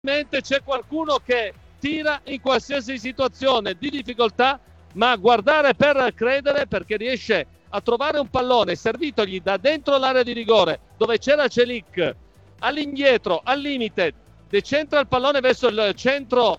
c'è qualcuno che tira in qualsiasi situazione di difficoltà, ma guardare per credere, perché riesce a trovare un pallone servitogli da dentro l'area di rigore dove c'era Celik, all'indietro, al limite, decentra il pallone verso il centro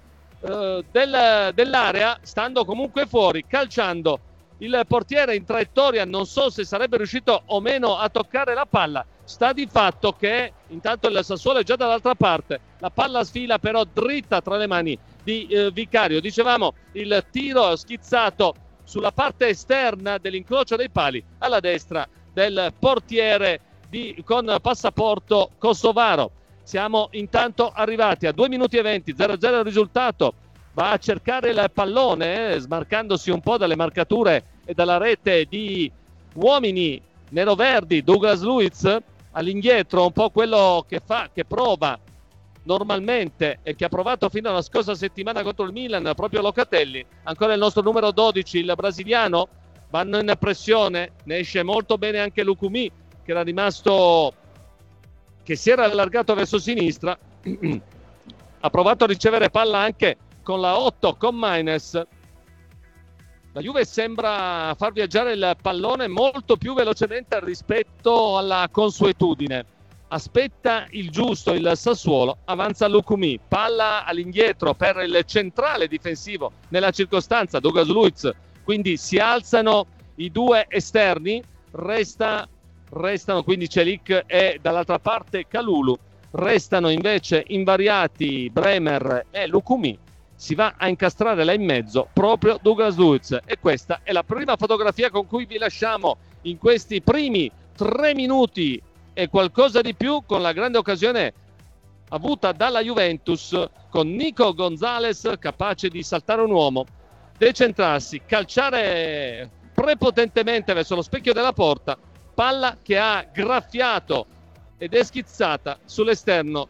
dell'area, stando comunque fuori, calciando il portiere in traiettoria. Non so se sarebbe riuscito o meno a toccare la palla. Sta di fatto che intanto il Sassuolo è già dall'altra parte, la palla sfila però dritta tra le mani di Vicario. Dicevamo, il tiro schizzato sulla parte esterna dell'incrocio dei pali alla destra del portiere con passaporto kosovaro. Siamo intanto arrivati a 2 minuti e 20, 0-0 il risultato. Va a cercare il pallone, smarcandosi un po' dalle marcature e dalla rete di uomini neroverdi. Douglas Luiz all'indietro, un po' quello che prova normalmente e che ha provato fino alla scorsa settimana contro il Milan, proprio Locatelli. Ancora il nostro numero 12, il brasiliano. Vanno in pressione, ne esce molto bene anche Lukumi, che era rimasto, che si era allargato verso sinistra. Ha provato a ricevere palla anche con la 8, con Maines. La Juve sembra far viaggiare il pallone molto più velocemente rispetto alla consuetudine. Aspetta il giusto il Sassuolo, avanza Lukumi, palla all'indietro per il centrale difensivo nella circostanza, Douglas Luiz. Quindi si alzano i due esterni, restano quindi Celik e dall'altra parte Kalulu. Restano invece invariati Bremer e Lukumi. Si va a incastrare là in mezzo proprio Douglas Luiz, e questa è la prima fotografia con cui vi lasciamo in questi primi 3 minuti e qualcosa di più, con la grande occasione avuta dalla Juventus, con Nico Gonzalez capace di saltare un uomo, decentrarsi, calciare prepotentemente verso lo specchio della porta, palla che ha graffiato ed è schizzata sull'esterno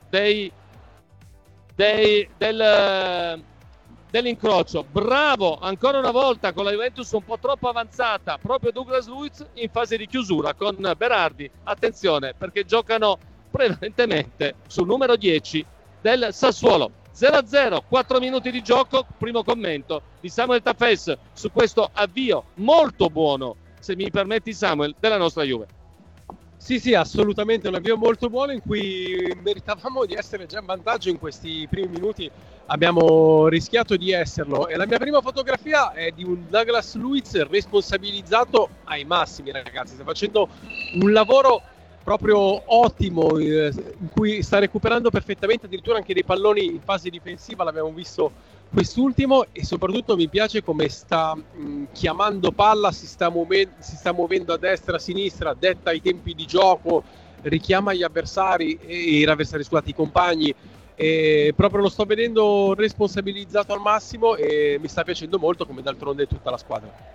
dell'incrocio. Bravo ancora una volta, con la Juventus un po' troppo avanzata, proprio Douglas Luiz in fase di chiusura con Berardi. Attenzione, perché giocano prevalentemente sul numero 10 del Sassuolo. 0-0, 4 minuti di gioco. Primo commento di Samuel Tafes su questo avvio molto buono, se mi permetti Samuel, della nostra Juve. Sì, assolutamente un avvio molto buono, in cui meritavamo di essere già in vantaggio in questi primi minuti. Abbiamo rischiato di esserlo, e la mia prima fotografia è di un Douglas Luiz responsabilizzato ai massimi, ragazzi. Sta facendo un lavoro proprio ottimo, in cui sta recuperando perfettamente addirittura anche dei palloni in fase difensiva. L'abbiamo visto quest'ultimo, e soprattutto mi piace come sta chiamando palla, si sta muovendo a destra, a sinistra, detta i tempi di gioco, richiama gli avversari scusate, i compagni, e proprio lo sto vedendo responsabilizzato al massimo, e mi sta piacendo molto, come d'altronde tutta la squadra.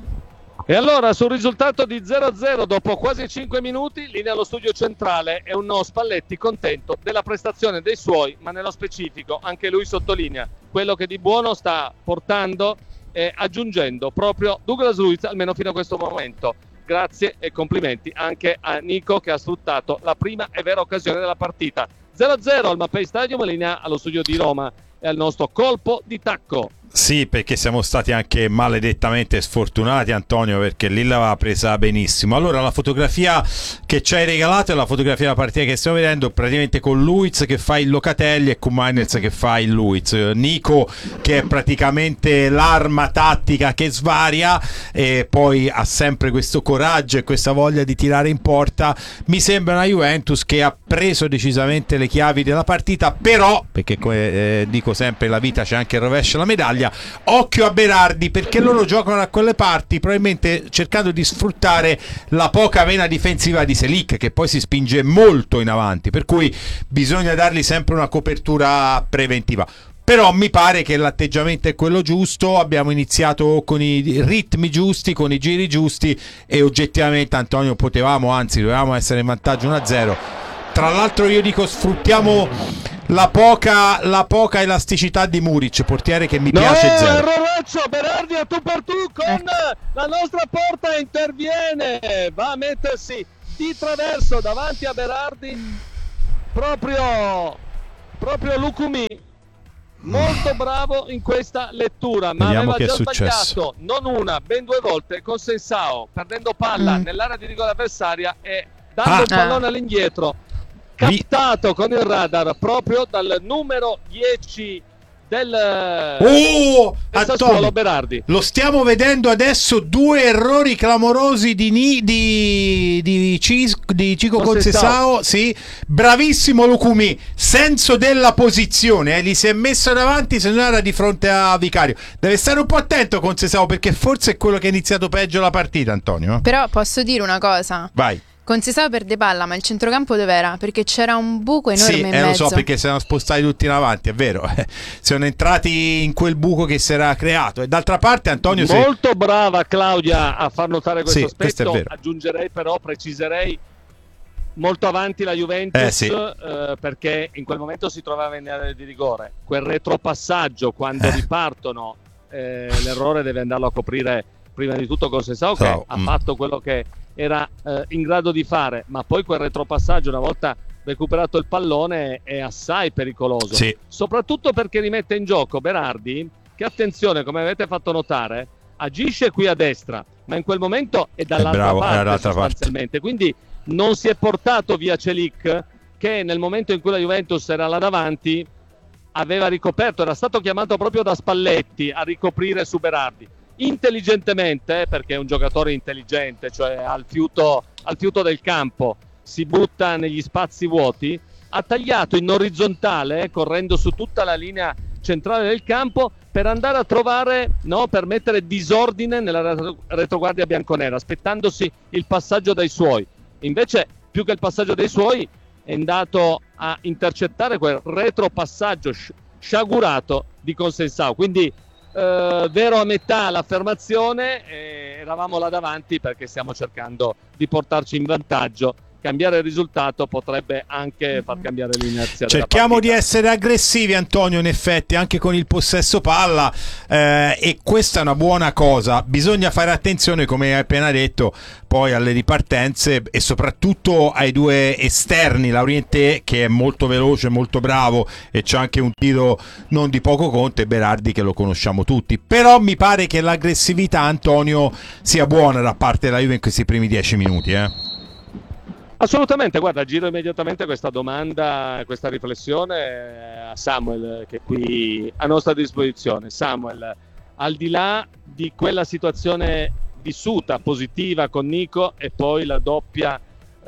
E allora, sul risultato di 0-0 dopo quasi 5 minuti, linea allo studio centrale, è uno Spalletti contento della prestazione dei suoi, ma nello specifico anche lui sottolinea quello che di buono sta portando e aggiungendo proprio Douglas Luiz, almeno fino a questo momento. Grazie e complimenti anche a Nico, che ha sfruttato la prima e vera occasione della partita. 0-0 al Mapei Stadium, linea allo studio di Roma e al nostro colpo di tacco. Sì, perché siamo stati anche maledettamente sfortunati, Antonio, perché lì l'aveva presa benissimo. Allora, la fotografia che ci hai regalato è la fotografia della partita che stiamo vedendo, praticamente con Luiz che fa il Locatelli e con Maines che fa il Luiz. Nico che è praticamente l'arma tattica che svaria, e poi ha sempre questo coraggio e questa voglia di tirare in porta. Mi sembra una Juventus che ha preso decisamente le chiavi della partita, però, perché come dico sempre, la vita c'è anche il rovescio della medaglia. Occhio a Berardi, perché loro giocano a quelle parti probabilmente cercando di sfruttare la poca vena difensiva di Celik, che poi si spinge molto in avanti, per cui bisogna dargli sempre una copertura preventiva. Però mi pare che l'atteggiamento è quello giusto, abbiamo iniziato con i ritmi giusti, con i giri giusti, e oggettivamente, Antonio, dovevamo essere in vantaggio 1-0. Tra l'altro io dico, sfruttiamo la poca elasticità di Muric, portiere che mi piace zero. Erroraccio, Berardi a tu per tu con la nostra porta, interviene, va a mettersi di traverso davanti a Berardi, proprio proprio Lukumi, molto bravo in questa lettura, ma Vediamo aveva che già è successo. sbagliato non una, ben 2 volte con Sensao, perdendo palla nell'area di rigore avversaria e dando il pallone all'indietro, captato con il radar proprio dal numero 10 del Sassuolo, Berardi. Lo stiamo vedendo adesso, 2 errori clamorosi di Chico Conceição. Sì, bravissimo Lukumi, senso della posizione, gli si è messo davanti, se non era di fronte a Vicario. Deve stare un po' attento Conceição, perché forse è quello che ha iniziato peggio la partita, Antonio. Però posso dire una cosa. Vai. Conceição perde palla, ma il centrocampo dov'era? Perché c'era un buco enorme in mezzo. Sì, lo so, perché si erano spostati tutti in avanti, è vero. Sono entrati in quel buco che si era creato. E d'altra parte, Antonio... Molto brava Claudia a far notare questo aspetto. Questo è vero. Aggiungerei però, preciserei, molto avanti la Juventus, perché in quel momento si trovava in area di rigore. Quel retropassaggio, quando ripartono, l'errore deve andarlo a coprire prima di tutto Conceição, che ha fatto quello che era in grado di fare, ma poi quel retropassaggio, una volta recuperato il pallone, è assai pericoloso, soprattutto perché rimette in gioco Berardi, che, attenzione, come avete fatto notare, agisce qui a destra, ma in quel momento è dall'altra parte sostanzialmente, quindi non si è portato via Celik, che nel momento in cui la Juventus era là davanti aveva ricoperto, era stato chiamato proprio da Spalletti a ricoprire su Berardi. Intelligentemente, perché è un giocatore intelligente, cioè al fiuto del campo, si butta negli spazi vuoti, ha tagliato in orizzontale, correndo su tutta la linea centrale del campo, per andare a trovare, per mettere disordine nella retroguardia bianconera, aspettandosi il passaggio dai suoi. Invece, più che il passaggio dei suoi, è andato a intercettare quel retropassaggio sciagurato di Conceição. Quindi vero a metà l'affermazione, eravamo là davanti perché stiamo cercando di portarci in vantaggio. Cambiare il risultato potrebbe anche far cambiare l'inerzia. Cerchiamo di essere aggressivi, Antonio, in effetti anche con il possesso palla, e questa è una buona cosa. Bisogna fare attenzione, come hai appena detto, poi alle ripartenze e soprattutto ai 2 esterni, Laurienté, che è molto veloce, molto bravo e c'è anche un tiro non di poco conto, e Berardi, che lo conosciamo tutti. Però mi pare che l'aggressività, Antonio, sia buona da parte della Juve in questi primi 10 minuti. Assolutamente, guarda, giro immediatamente questa domanda, questa riflessione a Samuel, che è qui a nostra disposizione. Samuel, al di là di quella situazione vissuta positiva con Nico e poi la doppia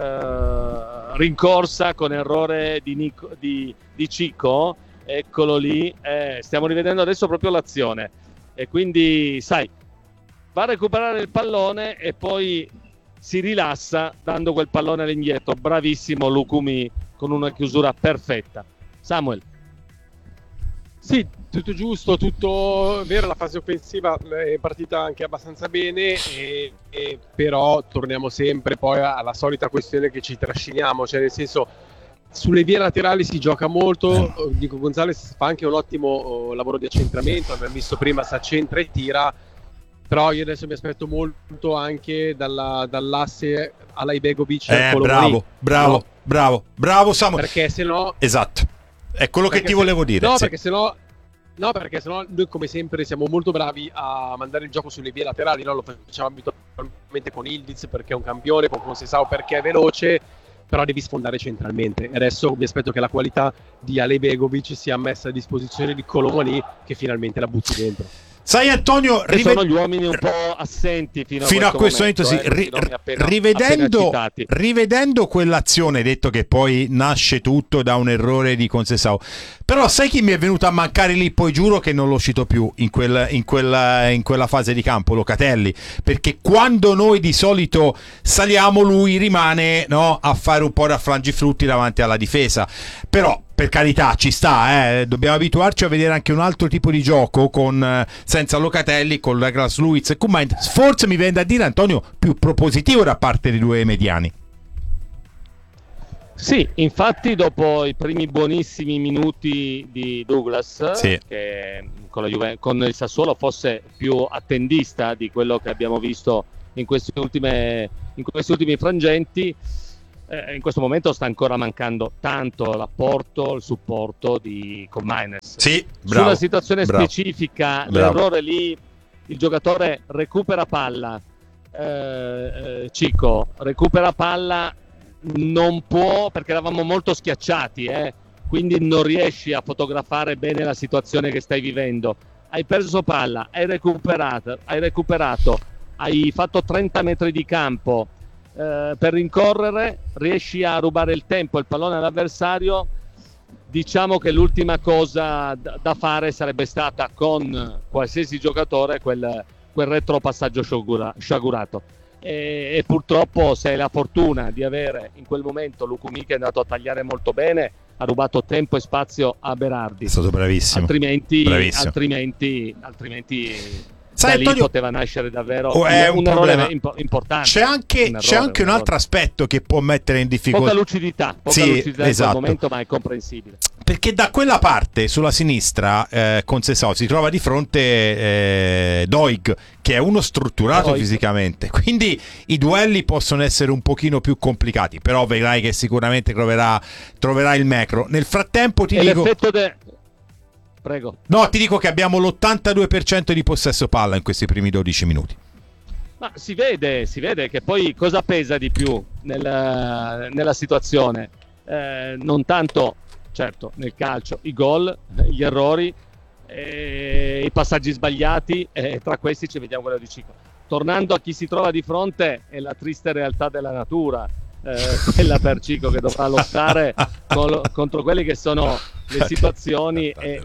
rincorsa con errore di Chico, eccolo lì, stiamo rivedendo adesso proprio l'azione, e quindi sai, va a recuperare il pallone e poi si rilassa dando quel pallone all'indietro. Bravissimo Lukumi, con una chiusura perfetta. Samuel. Sì, tutto giusto, tutto vero, la fase offensiva è partita anche abbastanza bene, però torniamo sempre poi alla solita questione che ci trasciniamo, cioè nel senso, sulle vie laterali si gioca molto. Nico Gonzalez fa anche un ottimo lavoro di accentramento, abbiamo visto prima si accentra e tira, però io adesso mi aspetto molto anche dall'asse Alaibegovic. Bravo Samuel, perché se no, esatto, è quello che ti volevo dire. Perché se no noi, come sempre, siamo molto bravi a mandare il gioco sulle vie laterali, lo facciamo abitualmente con Ildiz perché è un campione, con Conceição perché è veloce, però devi sfondare centralmente. E adesso mi aspetto che la qualità di Alaibegovic sia messa a disposizione di Colomani, che finalmente la butti dentro. Sai, Antonio, sono gli uomini un po' assenti fino a questo momento, sì. Rivedendo quell'azione, detto che poi nasce tutto da un errore di Conceição, però sai chi mi è venuto a mancare lì? Poi giuro che non lo cito più in quella fase di campo, Locatelli, perché quando noi di solito saliamo lui rimane a fare un po' da frangifrutti davanti alla difesa. Però per carità, ci sta, dobbiamo abituarci a vedere anche un altro tipo di gioco senza Locatelli, con Douglas Luiz e Koeman. Forse mi viene da dire, Antonio, più propositivo da parte dei 2 mediani. Sì, infatti dopo i primi buonissimi minuti di Douglas, che con il Sassuolo fosse più attendista di quello che abbiamo visto in questi ultimi frangenti, in questo momento sta ancora mancando tanto l'apporto, il supporto di Koopmeiners. Sì, bravo, sulla situazione specifica, l'errore lì, il giocatore recupera palla, Cico recupera palla, non può, perché eravamo molto schiacciati, quindi non riesci a fotografare bene la situazione che stai vivendo. Hai perso palla, hai recuperato, hai fatto 30 metri di campo per rincorrere, riesci a rubare il tempo, il pallone all'avversario. Diciamo che l'ultima cosa da fare sarebbe stata, con qualsiasi giocatore, quel retropassaggio sciagurato. E purtroppo, se hai la fortuna di avere in quel momento Lukumi, che è andato a tagliare molto bene, ha rubato tempo e spazio a Berardi. È stato bravissimo. Altrimenti sai, da lì Antonio, poteva nascere davvero un errore importante. C'è anche un altro aspetto che può mettere in difficoltà. Poca lucidità in quel momento, ma è comprensibile. Perché da quella parte, sulla sinistra, con Sessao si trova di fronte Doig, che è uno strutturato fisicamente, quindi i duelli possono essere un pochino più complicati, però vedrai che sicuramente troverà il macro. Nel frattempo Prego. No, ti dico che abbiamo l'82% di possesso palla in questi primi 12 minuti. Ma si vede che poi cosa pesa di più nella situazione? Non tanto, certo, nel calcio, i gol, gli errori, i passaggi sbagliati, tra questi ci vediamo quello di Cico. Tornando a chi si trova di fronte, è la triste realtà della natura, quella per Cico, che dovrà lottare contro quelli che sono le situazioni, e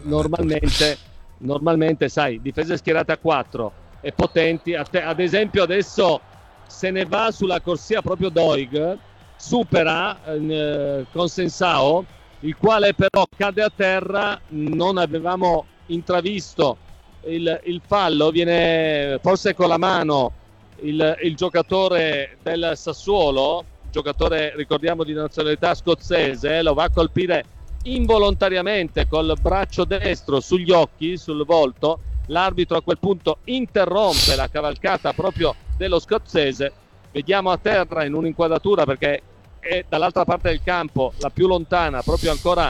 normalmente sai, difese schierate a 4 e potenti, ad esempio adesso se ne va sulla corsia proprio Doig, supera con Sensao, il quale però cade a terra. Non avevamo intravisto il fallo, viene forse con la mano il giocatore del Sassuolo, giocatore, ricordiamo, di nazionalità scozzese, lo va a colpire involontariamente col braccio destro sugli occhi, sul volto. L'arbitro a quel punto interrompe la cavalcata proprio dello scozzese. Vediamo a terra in un'inquadratura, perché è dall'altra parte del campo, la più lontana, proprio ancora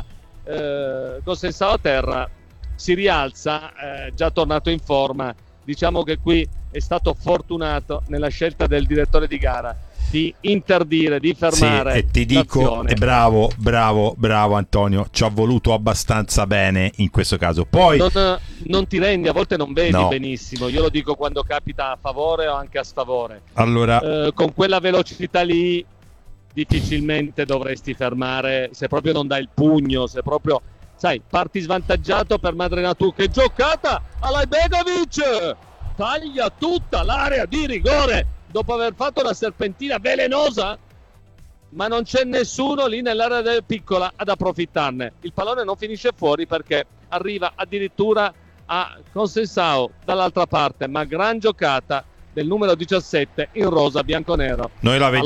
con Sensao a terra. Si rialza, già tornato in forma. Diciamo che qui è stato fortunato nella scelta del direttore di gara di interdire, di fermare. Sì, e ti dico, bravo Antonio, ci ha voluto abbastanza bene in questo caso. Poi non ti rendi, a volte non vedi benissimo. Io lo dico quando capita a favore o anche a sfavore. Allora, con quella velocità lì difficilmente dovresti fermare, se proprio non dai il pugno, se proprio, sai, parti svantaggiato per madre natura. Che giocata Alajbegovic, taglia tutta l'area di rigore dopo aver fatto una serpentina velenosa, ma non c'è nessuno lì nell'area piccola ad approfittarne. Il pallone non finisce fuori perché arriva addirittura a Consensao dall'altra parte, ma gran giocata del numero 17 in rosa bianconero. Noi la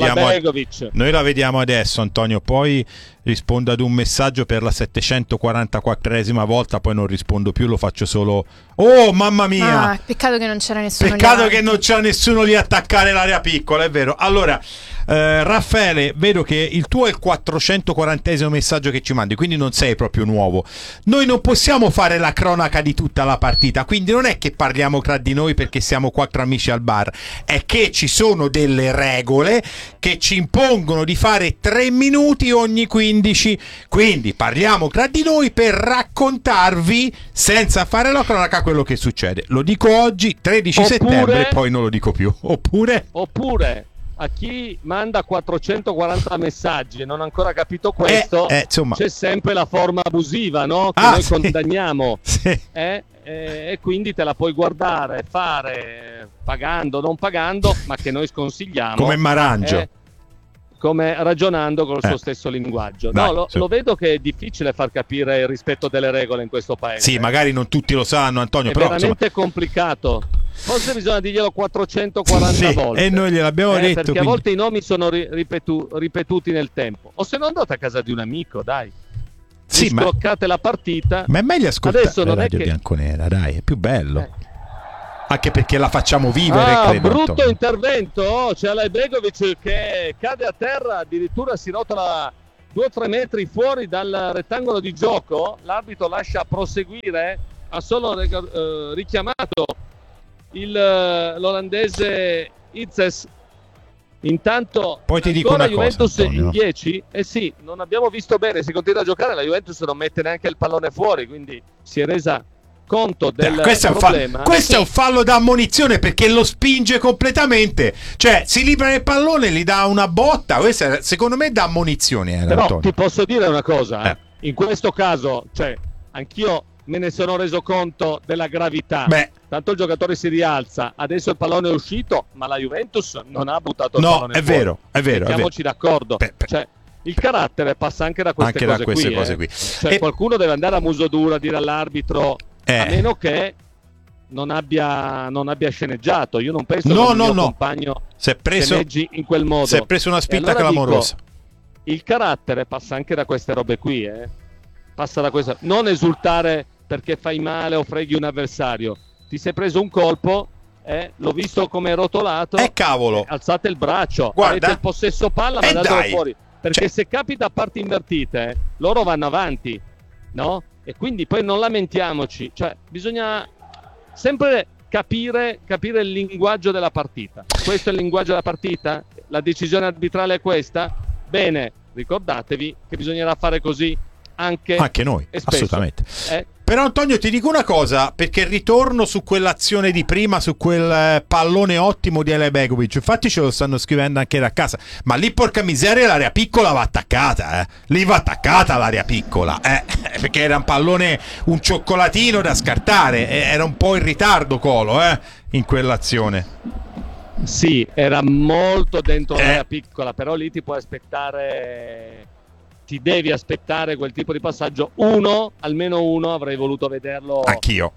vediamo adesso, Antonio, poi rispondo ad un messaggio per la 744esima volta, poi non rispondo più, lo faccio solo. Oh, mamma mia! Peccato che non c'era nessuno. Peccato che non c'era nessuno lì a attaccare l'area piccola, è vero. Allora, Raffaele, vedo che il tuo è il 440esimo messaggio che ci mandi, quindi non sei proprio nuovo. Noi non possiamo fare la cronaca di tutta la partita, quindi non è che parliamo tra di noi perché siamo 4 amici al bar, è che ci sono delle regole che ci impongono di fare 3 minuti ogni 15, quindi parliamo tra di noi per raccontarvi, senza fare la cronaca, quello che succede. Lo dico oggi, 13 settembre, poi non lo dico più. Oppure a chi manda 440 messaggi e non ha ancora capito questo, insomma, c'è sempre la forma abusiva, no? Che noi condanniamo. Sì. E quindi te la puoi guardare, fare, pagando, non pagando, ma che noi sconsigliamo. Come Marangio. Come ragionando col suo stesso linguaggio. Dai, lo vedo che è difficile far capire il rispetto delle regole in questo paese. Sì, magari non tutti lo sanno, Antonio, è però veramente complicato. Forse bisogna dirglielo 440 volte. E noi gliel'abbiamo detto. Perché a volte i nomi sono ripetuti nel tempo. O se no andate a casa di un amico, dai. Sì, scroccate la partita. Ma è meglio ascoltare adesso non la radio è che bianconera, dai, è più bello. anche perché la facciamo vivere, credo. Brutto Antonio. intervento, c'è Alaibegovic che cade a terra, addirittura si rotola 2 o 3 metri fuori dal rettangolo di gioco. L'arbitro lascia proseguire, ha solo richiamato l'olandese Itzes. Intanto poi ti dico ancora una cosa, Juventus Antonio. in 10. Sì, non abbiamo visto bene, si continua a giocare, la Juventus non mette neanche il pallone fuori, quindi si è resa conto del problema. Questo è un fallo da ammonizione, perché lo spinge completamente, cioè si libera il pallone, gli dà una botta. Questa secondo me da ammonizione era, Però Antonio. ti posso dire una cosa, in questo caso, cioè, anch'io me ne sono reso conto della gravità. Tanto il giocatore si rialza, adesso il pallone è uscito, ma la Juventus non ha buttato il pallone è fuori. vero, è vero. Mettiamoci d'accordo. Cioè, il carattere passa anche da queste cose qui. Cioè, qualcuno deve andare a muso duro a dire all'arbitro, a meno che non abbia sceneggiato. Io non penso che il mio compagno sceneggi in quel modo. Si è preso una spinta clamorosa. Il carattere passa anche da queste robe qui, passa da questo. Non esultare perché fai male o freghi un avversario. Ti sei preso un colpo, l'ho visto come è rotolato, cavolo, alzate il braccio, guarda, avete il possesso palla, mandatelo fuori, perché se capita a parti invertite loro vanno avanti, no? E quindi poi non lamentiamoci, cioè bisogna sempre capire il linguaggio della partita. Questo è il linguaggio della partita? La decisione arbitrale è questa? Bene, ricordatevi che bisognerà fare così anche noi, assolutamente. Eh? Però Antonio ti dico una cosa, perché ritorno su quell'azione di prima, su quel pallone ottimo di Alaibegovic. Infatti ce lo stanno scrivendo anche da casa, ma lì porca miseria l'area piccola va attaccata, lì va attaccata l'area piccola, perché era un pallone, un cioccolatino da scartare, era un po' in ritardo Colo in quell'azione. Sì, era molto dentro l'area piccola, però lì ti puoi aspettare, ti devi aspettare quel tipo di passaggio. Almeno uno avrei voluto vederlo. Anch'io.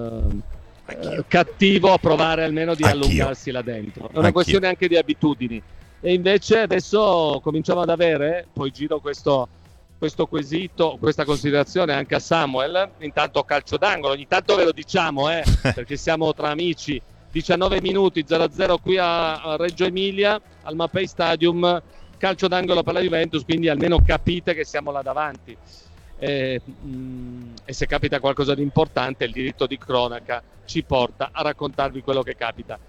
Cattivo, a provare almeno di allungarsi là dentro. È una questione anche di abitudini. E invece adesso cominciamo ad avere, poi giro questo quesito, questa considerazione anche a Samuel. Intanto calcio d'angolo, ogni tanto ve lo diciamo, perché siamo tra amici. 19 minuti, 0-0 qui a Reggio Emilia, al Mapei Stadium, calcio d'angolo per la Juventus, quindi almeno capite che siamo là davanti. E se capita qualcosa di importante, il diritto di cronaca ci porta a raccontarvi quello che capita.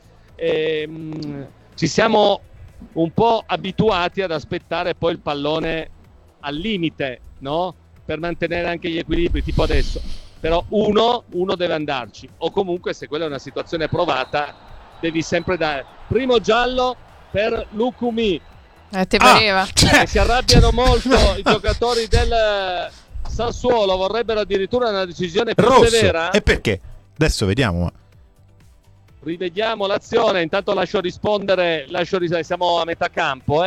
Ci siamo un po' abituati ad aspettare poi il pallone al limite, no? Per mantenere anche gli equilibri, tipo adesso. Però uno deve andarci, o comunque se quella è una situazione provata devi sempre dare. Primo giallo per Lukumi. Ti pareva? Si arrabbiano molto i giocatori del Sassuolo, vorrebbero addirittura una decisione più severa. E perché? Adesso vediamo. Rivediamo l'azione, intanto lascio rispondere, siamo a metà campo,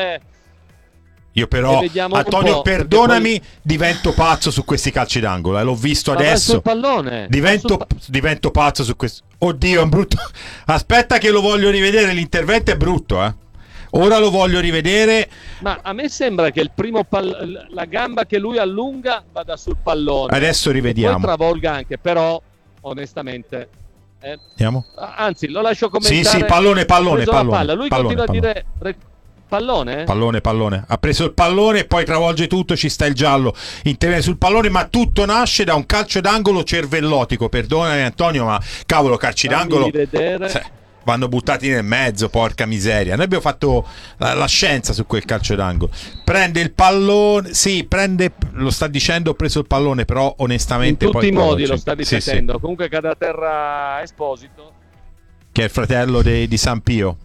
Io però, Antonio, perdonami, poi divento pazzo su questi calci d'angolo, l'ho visto adesso. Sul pallone. Divento pazzo su questo. Oddio, è un brutto. Aspetta che lo voglio rivedere, l'intervento è brutto, Ora lo voglio rivedere. Ma a me sembra che il primo la gamba che lui allunga vada sul pallone. Adesso rivediamo. Poi travolga anche, però onestamente Andiamo. Anzi, lo lascio commentare. Sì, pallone. Lui continua a dire pallone? Pallone. Ha preso il pallone e poi travolge tutto, ci sta il giallo. Interviene sul pallone, ma tutto nasce da un calcio d'angolo cervellotico. Perdonami Antonio, ma cavolo, calci d'angolo vanno buttati nel mezzo, porca miseria. Noi abbiamo fatto la scienza su quel calcio d'angolo. Prende il pallone, lo sta dicendo, ho preso il pallone, però onestamente in tutti poi i modi lo sta ripetendo. Comunque cade a terra Esposito, che è il fratello di San Pio.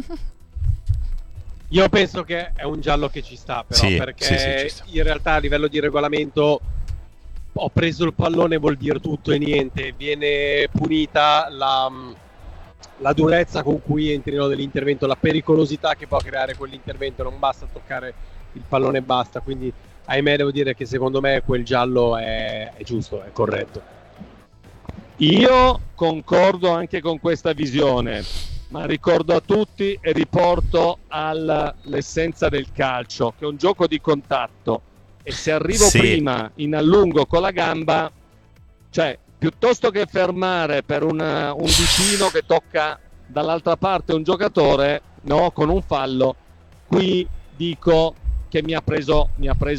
Io penso che è un giallo che ci sta, però, perché ci sta. In realtà a livello di regolamento ho preso il pallone vuol dire tutto e niente. Viene punita la durezza con cui entrino nell'intervento, la pericolosità che può creare quell'intervento. Non basta toccare il pallone e basta. Quindi ahimè devo dire che secondo me quel giallo è giusto, è corretto. Io concordo anche con questa visione, ma ricordo a tutti e riporto all'essenza del calcio, che è un gioco di contatto, e se arrivo prima in allungo con la gamba, cioè piuttosto che fermare per un vicino che tocca dall'altra parte un giocatore, no, con un fallo, qui dico che mi ha preso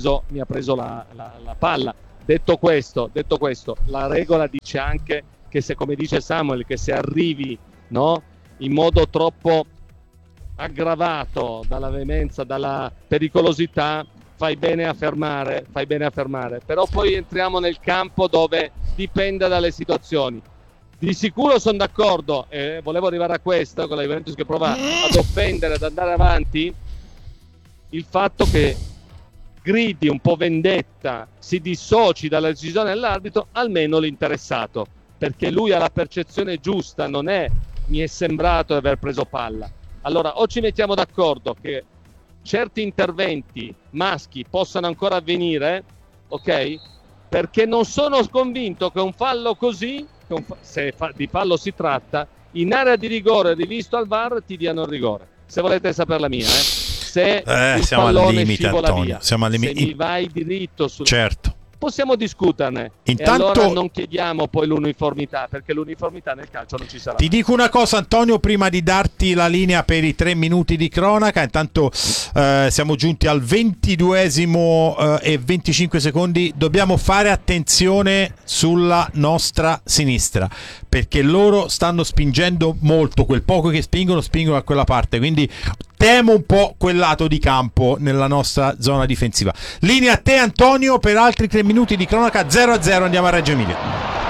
la palla. Detto questo, la regola dice anche che se, come dice Samuel, che se arrivi, no, in modo troppo aggravato dalla veemenza, dalla pericolosità, fai bene a fermare, però poi entriamo nel campo dove dipende dalle situazioni. Di sicuro sono d'accordo, e volevo arrivare a questo, con la Juventus che prova ad offendere, ad andare avanti, il fatto che gridi un po' vendetta, si dissoci dalla decisione dell'arbitro, almeno l'interessato, perché lui ha la percezione giusta, non è mi è sembrato di aver preso palla. Allora, o ci mettiamo d'accordo che certi interventi maschi possano ancora avvenire, ok? Perché non sono convinto che un fallo così, se di fallo si tratta, in area di rigore rivisto al VAR ti diano il rigore. Se volete sapere la mia, se il siamo pallone al limite, scivola Antonio. via, Siamo al limite. se mi vai diritto sul... Certo. Possiamo discuterne. Intanto, e allora non chiediamo poi l'uniformità, perché l'uniformità nel calcio non ci sarà. Ti dico una cosa, Antonio, prima di darti la linea per i 3 minuti di cronaca. Intanto siamo giunti al 22esimo e 25 secondi. Dobbiamo fare attenzione sulla nostra sinistra, perché loro stanno spingendo molto, quel poco che spingono a quella parte, quindi temo un po' quel lato di campo nella nostra zona difensiva. Linea a te, Antonio, per altri 3 minuti di cronaca. 0-0, andiamo a Reggio Emilia.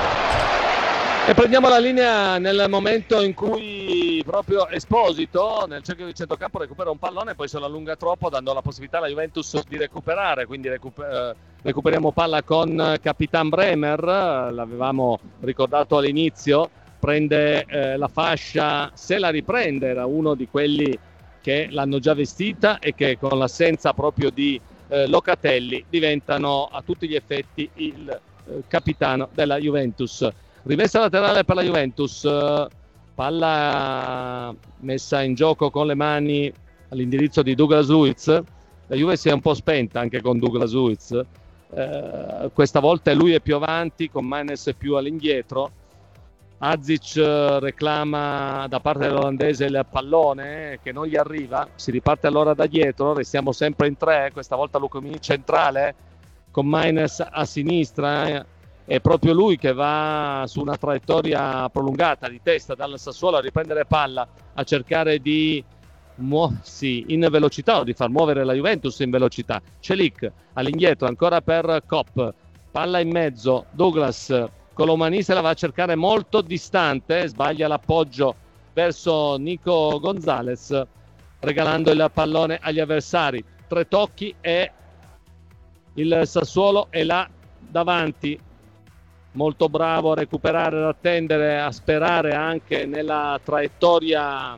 E prendiamo la linea nel momento in cui proprio Esposito nel cerchio di centrocampo recupera un pallone, poi se lo allunga troppo, dando la possibilità alla Juventus di recuperare, quindi recuperiamo palla con Capitan Bremer, l'avevamo ricordato all'inizio, prende la fascia, se la riprende, era uno di quelli che l'hanno già vestita e che con l'assenza proprio di Locatelli diventano a tutti gli effetti il capitano della Juventus. Rimessa laterale per la Juventus, palla messa in gioco con le mani all'indirizzo di Douglas Luiz. La Juve si è un po' spenta anche con Douglas Luiz, questa volta lui è più avanti, con Manes più all'indietro. Azic reclama da parte dell'olandese il pallone che non gli arriva, si riparte allora da dietro, restiamo sempre in 3, questa volta Lucumini centrale con Maines a sinistra, è proprio lui che va su una traiettoria prolungata di testa dal Sassuolo a riprendere palla, a cercare di muoversi in velocità o di far muovere la Juventus in velocità. Celik all'indietro ancora per Kopp, palla in mezzo, Douglas Colomani se la va a cercare molto distante, sbaglia l'appoggio verso Nico Gonzalez, regalando il pallone agli avversari. 3 tocchi e il Sassuolo è là davanti, molto bravo a recuperare, ad attendere, a sperare anche nella traiettoria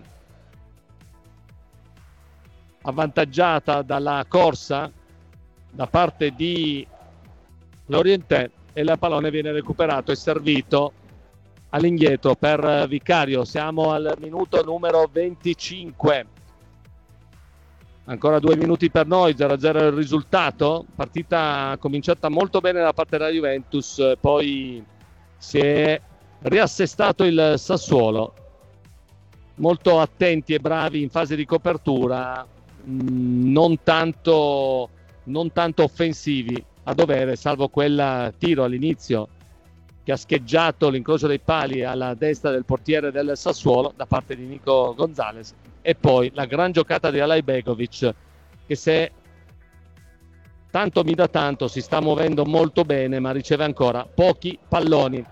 avvantaggiata dalla corsa da parte di Lorientè, e il pallone viene recuperato e servito all'indietro per Vicario. Siamo al minuto numero 25, ancora 2 minuti per noi, 0-0 il risultato. Partita cominciata molto bene da parte della Juventus, poi si è riassestato il Sassuolo, molto attenti e bravi in fase di copertura, non tanto offensivi a dovere, salvo quel tiro all'inizio che ha scheggiato l'incrocio dei pali alla destra del portiere del Sassuolo da parte di Nico Gonzalez, e poi la gran giocata di Alay Begovic, che se tanto mi dà tanto, si sta muovendo molto bene ma riceve ancora pochi palloni.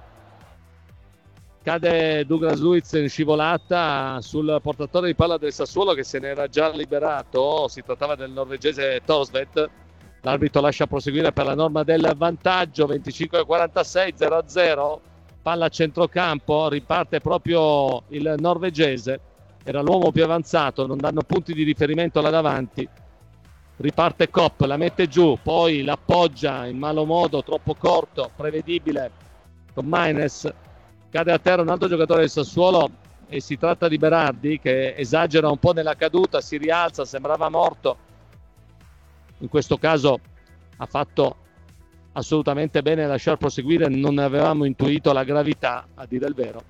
Cade Douglas Luiz in scivolata sul portatore di palla del Sassuolo, che se ne era già liberato, si trattava del norvegese Thorstvedt. L'arbitro lascia proseguire per la norma del vantaggio, 25-46, 0-0, palla a centrocampo, riparte proprio il norvegese, era l'uomo più avanzato, non danno punti di riferimento là davanti, riparte Kopp, la mette giù, poi l'appoggia in malo modo, troppo corto, prevedibile, con Maines, cade a terra un altro giocatore del Sassuolo e si tratta di Berardi, che esagera un po' nella caduta, si rialza, sembrava morto. In questo caso ha assolutamente bene lasciar proseguire, non ne avevamo intuito la gravità, a dire il vero.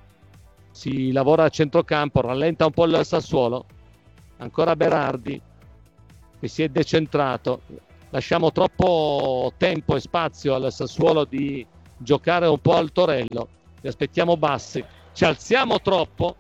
Si lavora a centrocampo, rallenta un po' il Sassuolo, ancora Berardi che si è decentrato, lasciamo troppo tempo e spazio al Sassuolo di giocare un po' al torello, li aspettiamo bassi, ci alziamo troppo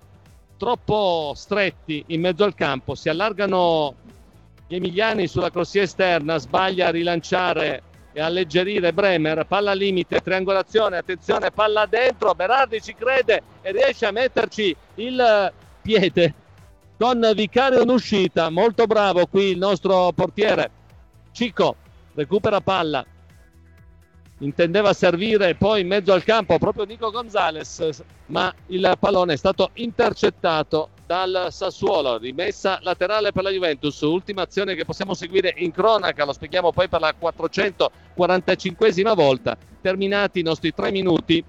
stretti in mezzo al campo, si allargano gli emiliani sulla corsia esterna, sbaglia a rilanciare e alleggerire Bremer, palla al limite, triangolazione, attenzione, palla dentro, Berardi ci crede e riesce a metterci il piede con Vicario in uscita, molto bravo qui il nostro portiere. Cico recupera palla, intendeva servire poi in mezzo al campo proprio Nico Gonzalez, ma il pallone è stato intercettato dal Sassuolo. Rimessa laterale per la Juventus, ultima azione che possiamo seguire in cronaca, lo spieghiamo poi per la 445esima volta. Terminati i nostri 3 minuti,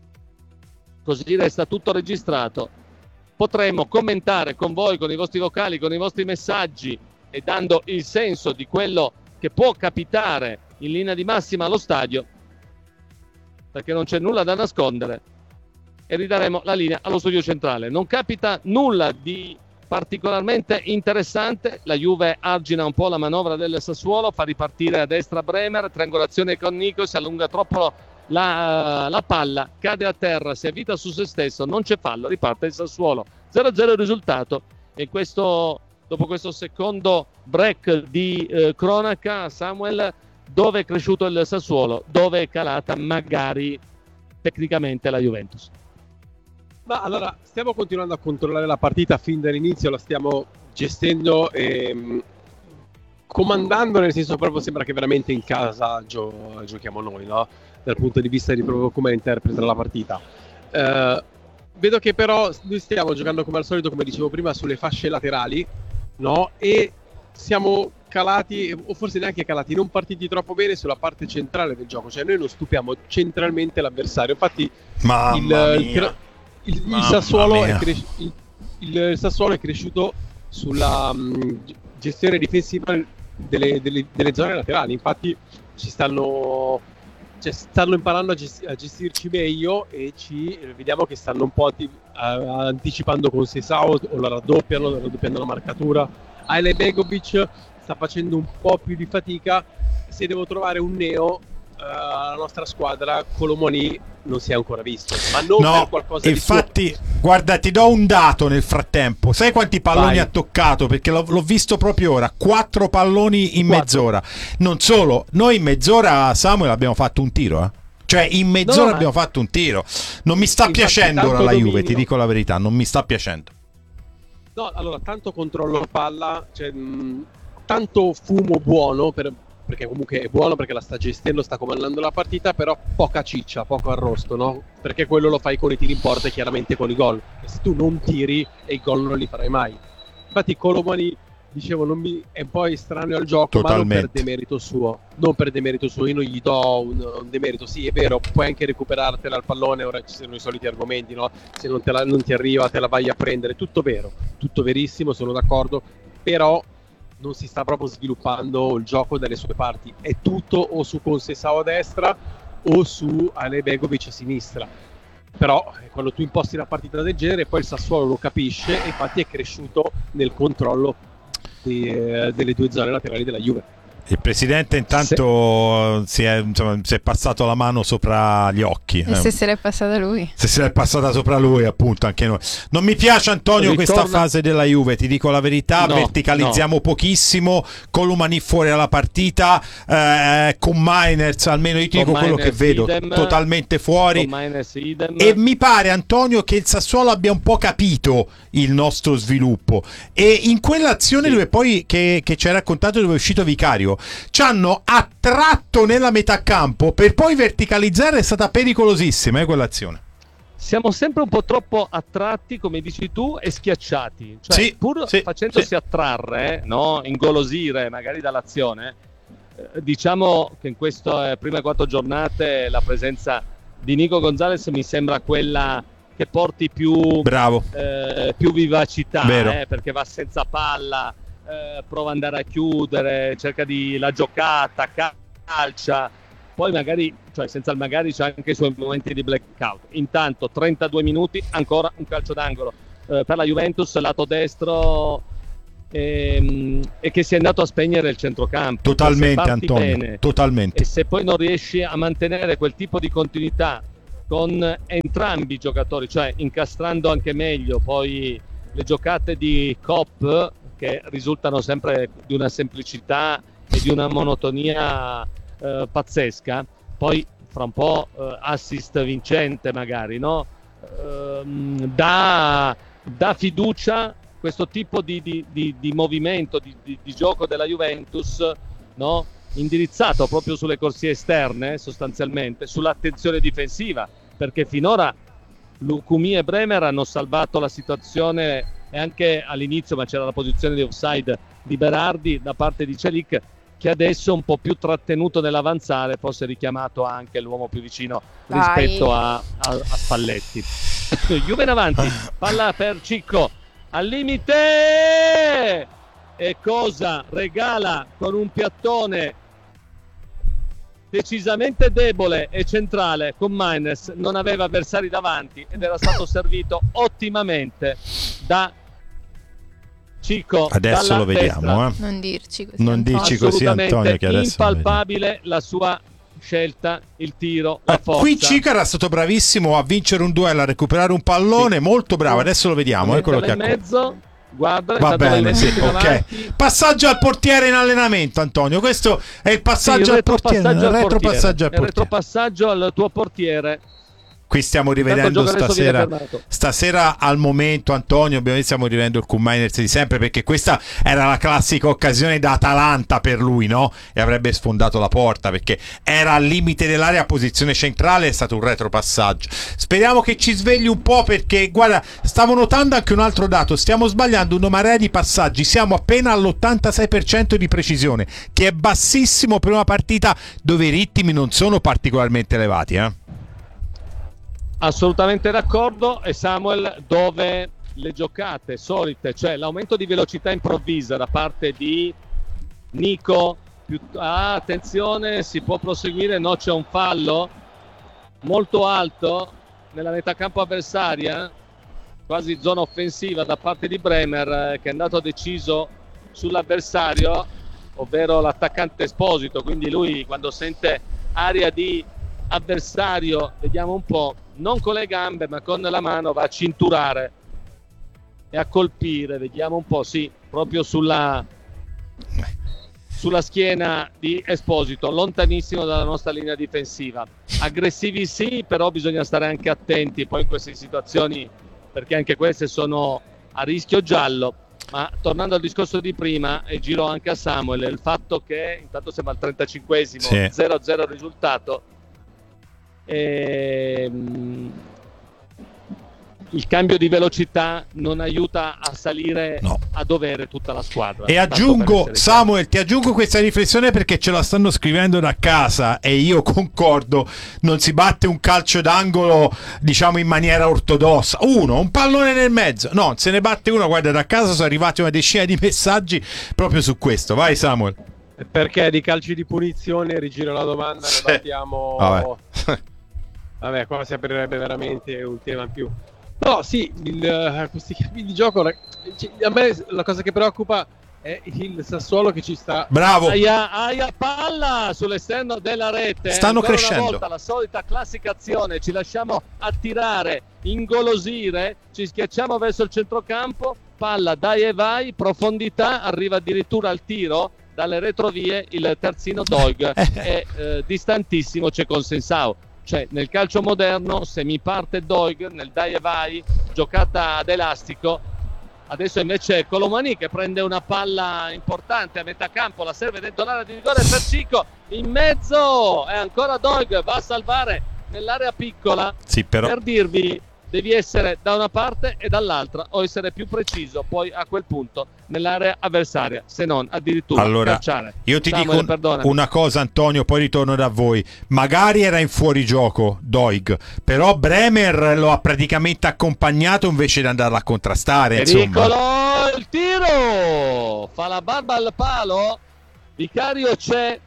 così resta tutto registrato. Potremo commentare con voi, con i vostri vocali, con i vostri messaggi e dando il senso di quello che può capitare in linea di massima allo stadio, perché non c'è nulla da nascondere, e ridaremo la linea allo studio centrale. Non capita nulla di particolarmente interessante, la Juve argina un po' la manovra del Sassuolo, fa ripartire a destra Bremer, triangolazione con Nico, si allunga troppo la palla, cade a terra, si avvita su se stesso, non c'è fallo, riparte il Sassuolo. 0-0 il risultato, e dopo questo secondo break di cronaca, Samuel, dove è cresciuto il Sassuolo, dove è calata magari tecnicamente la Juventus? Ma allora, stiamo continuando a controllare la partita fin dall'inizio, la stiamo gestendo e comandando, nel senso proprio sembra che veramente in casa giochiamo noi, no? Dal punto di vista di proprio come interpretare la partita. Vedo che però noi stiamo giocando come al solito, come dicevo prima, sulle fasce laterali, no? E siamo calati, o forse neanche calati, non partiti troppo bene sulla parte centrale del gioco, cioè noi non stupiamo centralmente l'avversario. Infatti il Sassuolo è cresciuto sulla gestione difensiva delle zone laterali. Infatti stanno imparando a gestirci meglio, e vediamo che stanno un po' anticipando con Sesao, o la raddoppiando la marcatura. Aile Begovic sta facendo un po' più di fatica. Se devo trovare un neo alla nostra squadra, Colomoni non si è ancora visto, ma non per qualcosa infatti, di suo. Guarda, ti do un dato nel frattempo. Sai quanti palloni ha toccato? Perché l'ho visto proprio ora. 4 palloni in mezz'ora. Non solo, noi in mezz'ora, Samuel, abbiamo fatto un tiro, cioè in mezz'ora abbiamo fatto un tiro. Non mi sta piacendo ora la Juve, ti dico la verità, non mi sta piacendo. No, allora, tanto controllo palla, cioè, tanto fumo buono, perché comunque è buono, perché la sta gestendo, sta comandando la partita, però poca ciccia, poco arrosto, no? Perché quello lo fai con i tiri in porta e chiaramente con i gol. E se tu non tiri, e i gol non li farai mai. Infatti Colomani, dicevo, è un po' estraneo al gioco, totalmente. Ma non per demerito suo. Io non gli do un demerito. Sì, è vero, puoi anche recuperartela al pallone, ora ci sono i soliti argomenti, no? Se non ti arriva, te la vai a prendere. Tutto vero, tutto verissimo, sono d'accordo, però non si sta proprio sviluppando il gioco dalle sue parti. È tutto o su Conceição a destra o su Ale Begovic a sinistra. Però quando tu imposti una partita del genere, poi il Sassuolo lo capisce, e infatti è cresciuto nel controllo delle 2 zone laterali della Juve. Il presidente intanto si è passato la mano sopra gli occhi. E se l'è passata lui? Se se l'è passata sopra lui, appunto, anche noi. Non mi piace, Antonio, questa fase della Juve, ti dico la verità. Verticalizziamo pochissimo, Colomani fuori alla partita, con Mainers, almeno io ti dico quello che vedo, totalmente fuori. E mi pare, Antonio, che il Sassuolo abbia un po' capito il nostro sviluppo, e in quell'azione dove poi che ci hai raccontato, dove è uscito Vicario, ci hanno attratto nella metà campo per poi verticalizzare. È stata pericolosissima quell'azione. Siamo sempre un po' troppo attratti, come dici tu, e schiacciati, cioè facendosi attrarre, no? Ingolosire magari dall'azione. Diciamo che in queste prime 4 giornate la presenza di Nico Gonzalez mi sembra quella che porti più vivacità, perché va senza palla, prova ad andare a chiudere, cerca la giocata, calcia, poi magari, cioè senza il magari, c'è anche i suoi momenti di blackout. Intanto 32 minuti, ancora un calcio d'angolo per la Juventus, lato destro, e che si è andato a spegnere il centrocampo. Totalmente, Antonio, bene, totalmente. e se poi non riesci a mantenere quel tipo di continuità con entrambi i giocatori, cioè incastrando anche meglio poi le giocate di Kopp, che risultano sempre di una semplicità e di una monotonia pazzesca, poi fra un po' assist vincente magari, no? Dà fiducia questo tipo di movimento, di gioco della Juventus, no? Indirizzato proprio sulle corsie esterne, sostanzialmente, sull'attenzione difensiva, perché finora Lukumi e Bremer hanno salvato la situazione, e anche all'inizio, ma c'era la posizione di offside di Berardi da parte di Celik, che adesso un po' più trattenuto nell'avanzare, forse richiamato anche l'uomo più vicino rispetto a Spalletti. Juve in avanti, palla per Cicco, al limite, e cosa regala con un piattone decisamente debole e centrale con Maines, non aveva avversari davanti ed era stato servito ottimamente da Cicco. Adesso lo vediamo, Non dirci così. Non dirci così, Antonio, che adesso impalpabile la sua scelta, il tiro, la forza. Qui Cicco era stato bravissimo a vincere un duello, a recuperare un pallone, sì, molto bravo. Adesso lo vediamo, eccolo che ha mezzo. Guarda, va bene, sì, ok. Passaggio al portiere in allenamento, Antonio. Questo è il passaggio al portiere, il retropassaggio al tuo portiere. Qui stiamo rivedendo stasera al momento, Antonio, ovviamente stiamo rivedendo il Koop-Meiners di sempre, perché questa era la classica occasione da Atalanta per lui, no? E avrebbe sfondato la porta, perché era al limite dell'area, posizione centrale, è stato un retropassaggio. Speriamo che ci svegli un po', perché guarda, stavo notando anche un altro dato: stiamo sbagliando una marea di passaggi, siamo appena all'86% di precisione, che è bassissimo per una partita dove i ritmi non sono particolarmente elevati, Assolutamente d'accordo. E Samuel, dove le giocate solite, cioè l'aumento di velocità improvvisa da parte di Nico, attenzione, si può proseguire, no, c'è un fallo molto alto nella metà campo avversaria, quasi zona offensiva da parte di Bremer, che è andato deciso sull'avversario, ovvero l'attaccante Esposito. Quindi lui, quando sente aria di avversario, vediamo un po', non con le gambe ma con la mano, va a cinturare e a colpire, vediamo un po', sì, proprio sulla schiena di Esposito, lontanissimo dalla nostra linea difensiva. Aggressivi sì, però bisogna stare anche attenti poi in queste situazioni, perché anche queste sono a rischio giallo. Ma tornando al discorso di prima, e giro anche a Samuel, il fatto che intanto siamo al 35esimo, sì, 0-0 il risultato, il cambio di velocità non aiuta a salire, no, a dovere tutta la squadra. E aggiungo, Samuel, ti aggiungo questa riflessione perché ce la stanno scrivendo da casa e io concordo: non si batte un calcio d'angolo, diciamo, in maniera ortodossa. Un pallone nel mezzo, no, se ne batte uno. Guarda, da casa sono arrivati una decina di messaggi proprio su questo. Vai Samuel. Perché di calci di punizione, rigiro la domanda, ne battiamo. Vabbè, qua si aprirebbe veramente un tema in più. No, sì, questi cambi di gioco, a me la cosa che preoccupa è il Sassuolo che ci sta. Bravo! Aia palla sull'esterno della rete. Stanno ancora crescendo. Una volta la solita classica azione, ci lasciamo attirare, ingolosire, ci schiacciamo verso il centrocampo, palla dai e vai, profondità, arriva addirittura al tiro dalle retrovie il terzino Doig è distantissimo, c'è Consensao. Cioè nel calcio moderno, se mi parte Doig nel dai e vai, giocata ad elastico, adesso invece è Colomani che prende una palla importante a metà campo, la serve dentro l'area di rigore per Cicco, in mezzo è ancora Doig, va a salvare nell'area piccola. Sì, però per dirvi, devi essere da una parte e dall'altra, o essere più preciso poi a quel punto nell'area avversaria, se non addirittura calciare. Io ti dico una cosa, Antonio, poi ritorno da voi. Magari era in fuorigioco Doig, però Bremer lo ha praticamente accompagnato invece di andarla a contrastare. Pericolo, il tiro, fa la barba al palo, Vicario c'è,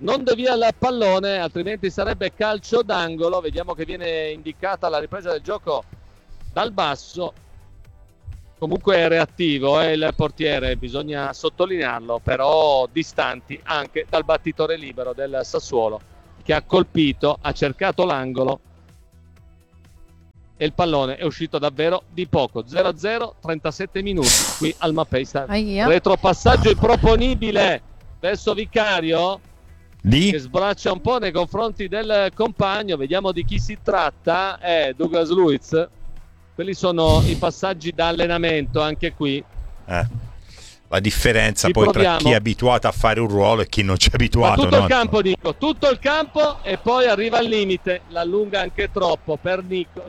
non devia il pallone, altrimenti sarebbe calcio d'angolo. Vediamo che viene indicata la ripresa del gioco dal basso. Comunque è reattivo il portiere, bisogna sottolinearlo, però distanti anche dal battitore libero del Sassuolo, che ha colpito, ha cercato l'angolo e il pallone è uscito davvero di poco. 0-0, 37 minuti qui al Mapei Stadium. Retropassaggio improponibile verso Vicario, che sbraccia un po' nei confronti del compagno. Vediamo di chi si tratta. Douglas Luiz. Quelli sono i passaggi da allenamento anche qui. La differenza poi tra chi è abituato a fare un ruolo e chi non c'è abituato. Ma tutto il campo, dico, tutto il campo, e poi arriva al limite, l'allunga anche troppo per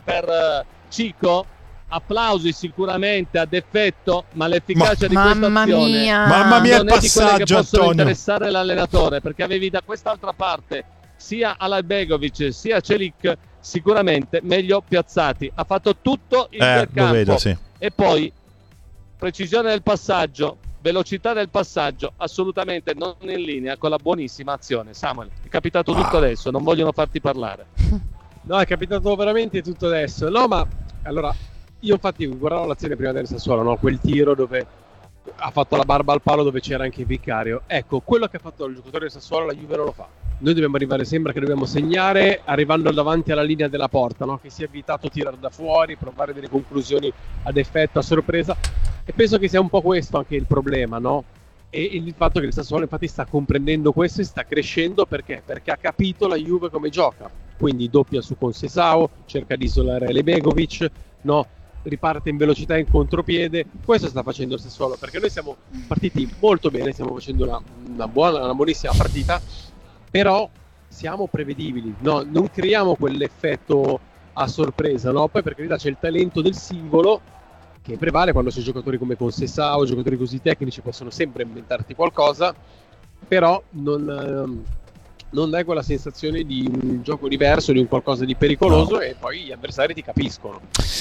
Cico. Applausi sicuramente ad effetto, ma l'efficacia di questa azione mamma mia, non il è di quelle che possono Antonio, interessare l'allenatore, perché avevi da quest'altra parte sia Alajbegovic sia Celik sicuramente meglio piazzati. Ha fatto tutto il campo, lo vedo, sì. E poi precisione del passaggio, velocità del passaggio, assolutamente non in linea con la buonissima azione. Samuel, è capitato tutto adesso, non vogliono farti parlare. No, è capitato veramente tutto adesso. No, ma allora io infatti guardavo l'azione prima del Sassuolo, no? Quel tiro dove ha fatto la barba al palo, dove c'era anche Vicario. Ecco, quello che ha fatto il giocatore del Sassuolo la Juve non lo fa. Noi dobbiamo arrivare, sembra che dobbiamo segnare arrivando davanti alla linea della porta, no? Che sia evitato tirare da fuori, provare delle conclusioni ad effetto, a sorpresa, e penso che sia un po' questo anche il problema, no? E il fatto che il Sassuolo infatti sta comprendendo questo e sta crescendo perché ha capito la Juve come gioca, quindi doppia su Conceição, cerca di isolare Lebegovic, no? Riparte in velocità in contropiede. Questo sta facendo il Sassuolo, perché noi siamo partiti molto bene, stiamo facendo una buonissima partita, però siamo prevedibili, no? Non creiamo quell'effetto a sorpresa, no? Poi per carità c'è il talento del singolo che prevale quando c'è giocatori come Conceição, giocatori così tecnici possono sempre inventarti qualcosa, però non dai quella sensazione di un gioco diverso, di un qualcosa di pericoloso, e poi gli avversari ti capiscono.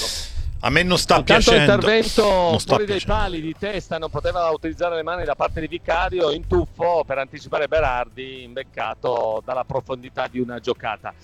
A me non sta Intanto piacendo. Intervento fuori dai pali di testa, non poteva utilizzare le mani da parte di Vicario, in tuffo per anticipare Berardi, imbeccato dalla profondità di una giocata.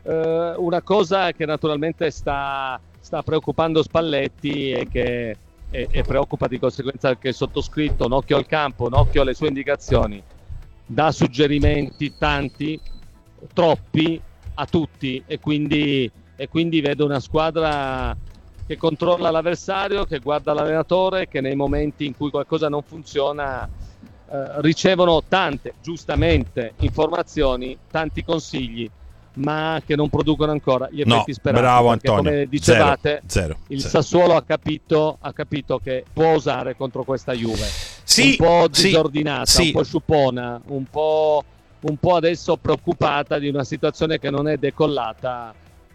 Una cosa che naturalmente sta preoccupando Spalletti e che e preoccupa di conseguenza anche il sottoscritto. Un occhio al campo, un occhio alle sue indicazioni, dà suggerimenti tanti, troppi a tutti, e quindi vedo una squadra che controlla l'avversario, che guarda l'allenatore, che nei momenti in cui qualcosa non funziona ricevono tante, giustamente, informazioni, tanti consigli, ma che non producono ancora gli effetti sperati. Bravo perché, Antonio, come dicevate, zero. Sassuolo ha capito che può usare contro questa Juve, sì, un po' disordinata, sì. un po' sciupona, un po' adesso preoccupata di una situazione che non è decollata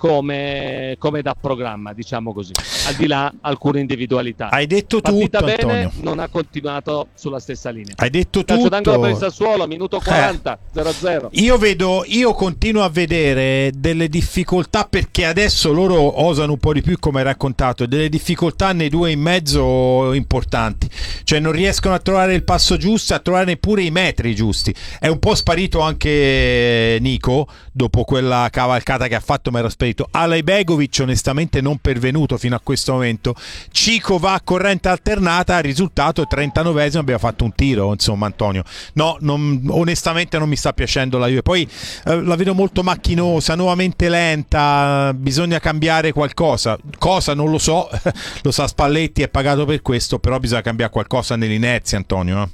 come da programma, diciamo così, al di là alcune individualità. Hai detto partita tutto, bene, Antonio. non ha continuato sulla stessa linea. Hai detto calcio tutto. d'angolo per il Sassuolo, minuto 40, 0-0. Io continuo a vedere delle difficoltà, perché adesso loro osano un po' di più, come hai raccontato, delle difficoltà nei due in mezzo importanti, cioè non riescono a trovare il passo giusto, a trovare neppure i metri giusti. È un po' sparito anche Nico dopo quella cavalcata che ha fatto, ma era sparito. Alajbegovic onestamente non pervenuto fino a questo momento. Cico va a corrente alternata, risultato 39esimo, abbiamo fatto un tiro, insomma. Antonio, no, onestamente non mi sta piacendo la Juve. Poi la vedo molto macchinosa, nuovamente lenta, bisogna cambiare qualcosa, cosa non lo so, lo sa Spalletti, è pagato per questo, però bisogna cambiare qualcosa nell'inerzia, Antonio.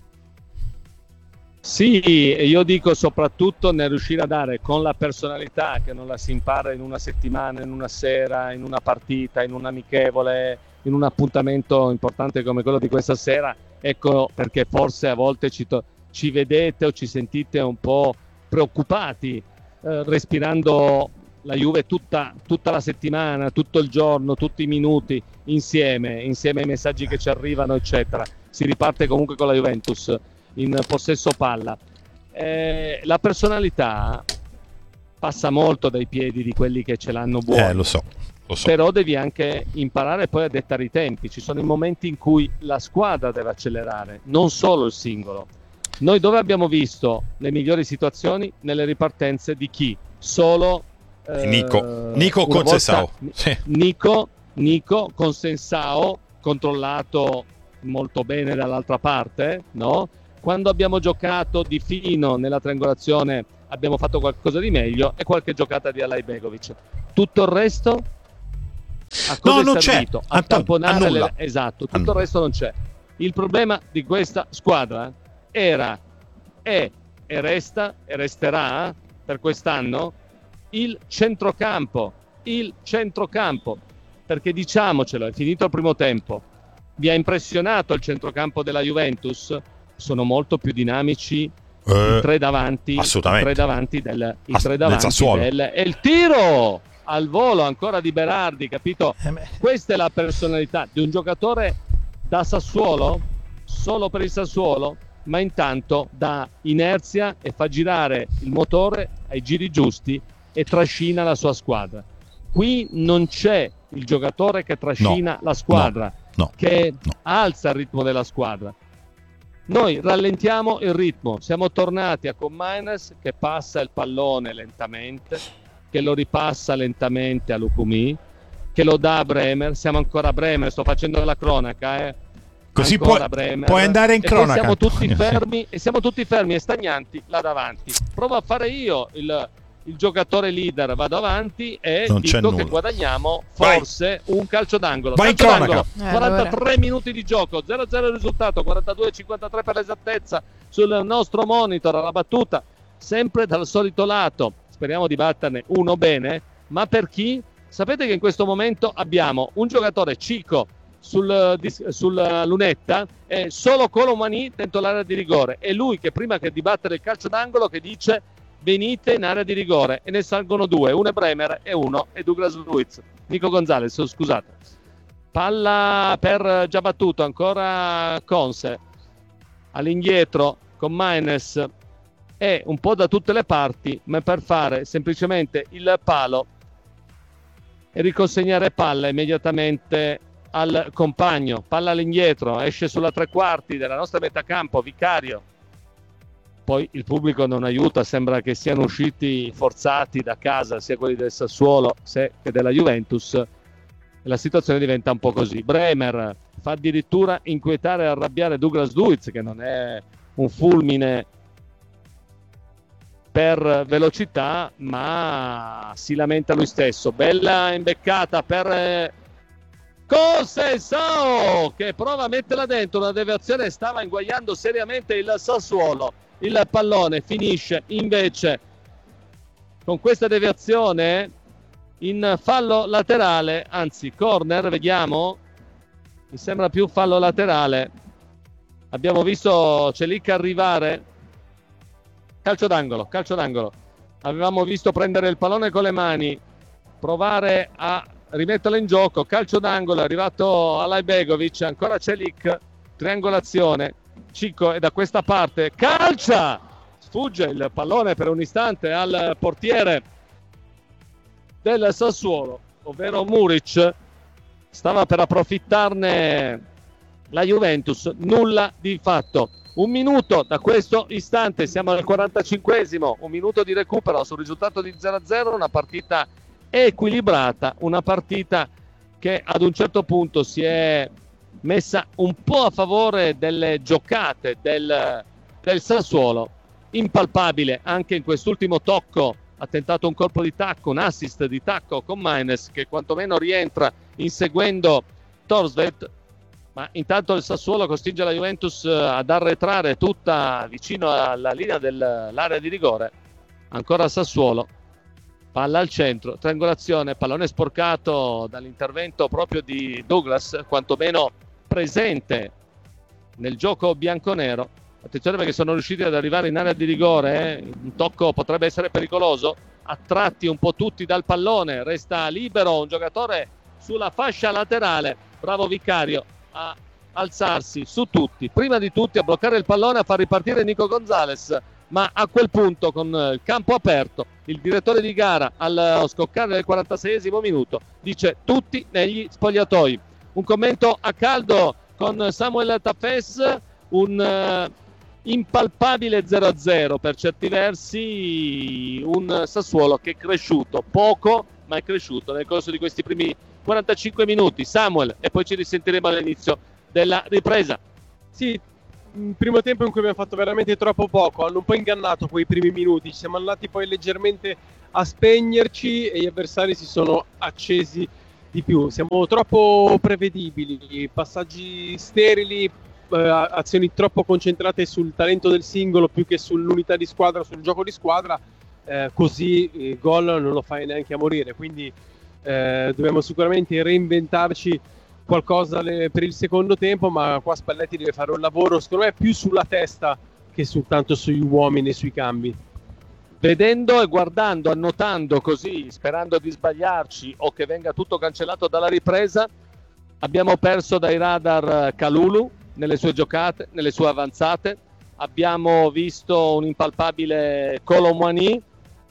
Sì, io dico soprattutto nel riuscire a dare con la personalità che non la si impara in una settimana, in una sera, in una partita, in un amichevole, in un appuntamento importante come quello di questa sera. Ecco perché forse a volte ci vedete o ci sentite un po' preoccupati, respirando la Juve tutta la settimana, tutto il giorno, tutti i minuti, insieme ai messaggi che ci arrivano, eccetera. Si riparte comunque con la Juventus in possesso palla. La personalità passa molto dai piedi di quelli che ce l'hanno buoni. Lo so. Però devi anche imparare poi a dettare i tempi. Ci sono i momenti in cui la squadra deve accelerare, non solo il singolo. Noi dove abbiamo visto le migliori situazioni? Nelle ripartenze di chi? Solo Nico con Sensao. Nico con Sensao, controllato molto bene dall'altra parte, no? Quando abbiamo giocato di fino nella triangolazione abbiamo fatto qualcosa di meglio, e qualche giocata di Alajbegovic. Tutto il resto a cosa non è servito? c'è. A tamponare nulla. Esatto, tutto il resto non c'è. Il problema di questa squadra è e resterà per quest'anno il centrocampo, perché diciamocelo, è finito il primo tempo. Vi ha impressionato il centrocampo della Juventus? Sono molto più dinamici i tre davanti, assolutamente. del Sassuolo. E il tiro al volo ancora di Berardi, capito? Questa è la personalità di un giocatore da Sassuolo, solo per il Sassuolo, ma intanto dà inerzia e fa girare il motore ai giri giusti e trascina la sua squadra. Qui non c'è il giocatore che trascina la squadra, che alza il ritmo della squadra. Noi rallentiamo il ritmo, siamo tornati a Koopmeiners che passa il pallone lentamente, che lo ripassa lentamente a Lukumi, che lo dà a Bremer. Siamo ancora a Bremer, sto facendo la cronaca, così puoi andare in cronaca. Siamo tutti fermi e stagnanti là davanti. Provo a fare io il giocatore leader, vado avanti e non dico che guadagniamo forse un calcio d'angolo. Calcio d'angolo, 43 minuti di gioco, 0-0 il risultato, 42-53 per l'esattezza sul nostro monitor alla battuta, sempre dal solito lato. Speriamo di batterne uno bene, ma per chi? Sapete che in questo momento abbiamo un giocatore Cico sulla lunetta e solo Colomani dentro l'area di rigore. È lui che prima che di battere il calcio d'angolo che dice venite in area di rigore, e ne salgono due, uno è Bremer e uno è Douglas Luiz. Nico Gonzalez, scusate. Palla per già battuto, ancora Conse all'indietro con Maines, è un po' da tutte le parti, ma per fare semplicemente il palo e riconsegnare palla immediatamente al compagno. Palla all'indietro, esce sulla tre quarti della nostra metacampo Vicario. Poi il pubblico non aiuta, sembra che siano usciti forzati da casa sia quelli del Sassuolo che della Juventus. La situazione diventa un po' così. Bremer fa addirittura inquietare e arrabbiare Douglas Luiz, che non è un fulmine per velocità, ma si lamenta lui stesso. Bella imbeccata per Conceição, che prova a metterla dentro, una deviazione, stava inguagliando seriamente il Sassuolo. Il pallone finisce invece con questa deviazione in fallo laterale, anzi corner, vediamo, mi sembra più fallo laterale. Abbiamo visto Celic arrivare, calcio d'angolo. Avevamo visto prendere il pallone con le mani, provare a rimetterlo in gioco, calcio d'angolo, è arrivato Alajbegovic, ancora Celic, triangolazione. Cico è da questa parte, calcia, sfugge il pallone per un istante al portiere del Sassuolo, ovvero Muric. Stava per approfittarne la Juventus, nulla di fatto. Un minuto da questo istante, siamo al 45esimo, un minuto di recupero sul risultato di 0-0, una partita equilibrata, una partita che ad un certo punto si è messa un po' a favore delle giocate del Sassuolo, impalpabile anche in quest'ultimo tocco, ha tentato un colpo di tacco, un assist di tacco con Maines che quantomeno rientra inseguendo Thorstvedt, ma intanto il Sassuolo costringe la Juventus ad arretrare tutta vicino alla linea dell'area di rigore. Ancora Sassuolo, palla al centro, triangolazione, pallone sporcato dall'intervento proprio di Douglas, quantomeno presente nel gioco bianconero. Attenzione perché sono riusciti ad arrivare in area di rigore, un tocco potrebbe essere pericoloso, attratti un po' tutti dal pallone, resta libero un giocatore sulla fascia laterale, bravo Vicario a alzarsi su tutti, prima di tutti a bloccare il pallone, a far ripartire Nico Gonzalez, ma a quel punto con il campo aperto il direttore di gara allo scoccare del 46esimo minuto dice tutti negli spogliatoi. Un commento a caldo con Samuel Taffes, un impalpabile 0-0 per certi versi, un Sassuolo che è cresciuto poco, ma è cresciuto nel corso di questi primi 45 minuti. Samuel, e poi ci risentiremo all'inizio della ripresa. Sì, un primo tempo in cui abbiamo fatto veramente troppo poco, hanno un po' ingannato quei primi minuti, ci siamo andati poi leggermente a spegnerci e gli avversari si sono accesi di più, siamo troppo prevedibili, passaggi sterili, azioni troppo concentrate sul talento del singolo più che sull'unità di squadra, sul gioco di squadra, così il gol non lo fai neanche a morire, quindi dobbiamo sicuramente reinventarci qualcosa per il secondo tempo, ma qua Spalletti deve fare un lavoro secondo me più sulla testa che soltanto sugli uomini e sui cambi. Vedendo e guardando, annotando così, sperando di sbagliarci o che venga tutto cancellato dalla ripresa, abbiamo perso dai radar Kalulu nelle sue giocate, nelle sue avanzate, abbiamo visto un impalpabile Kolo Muani,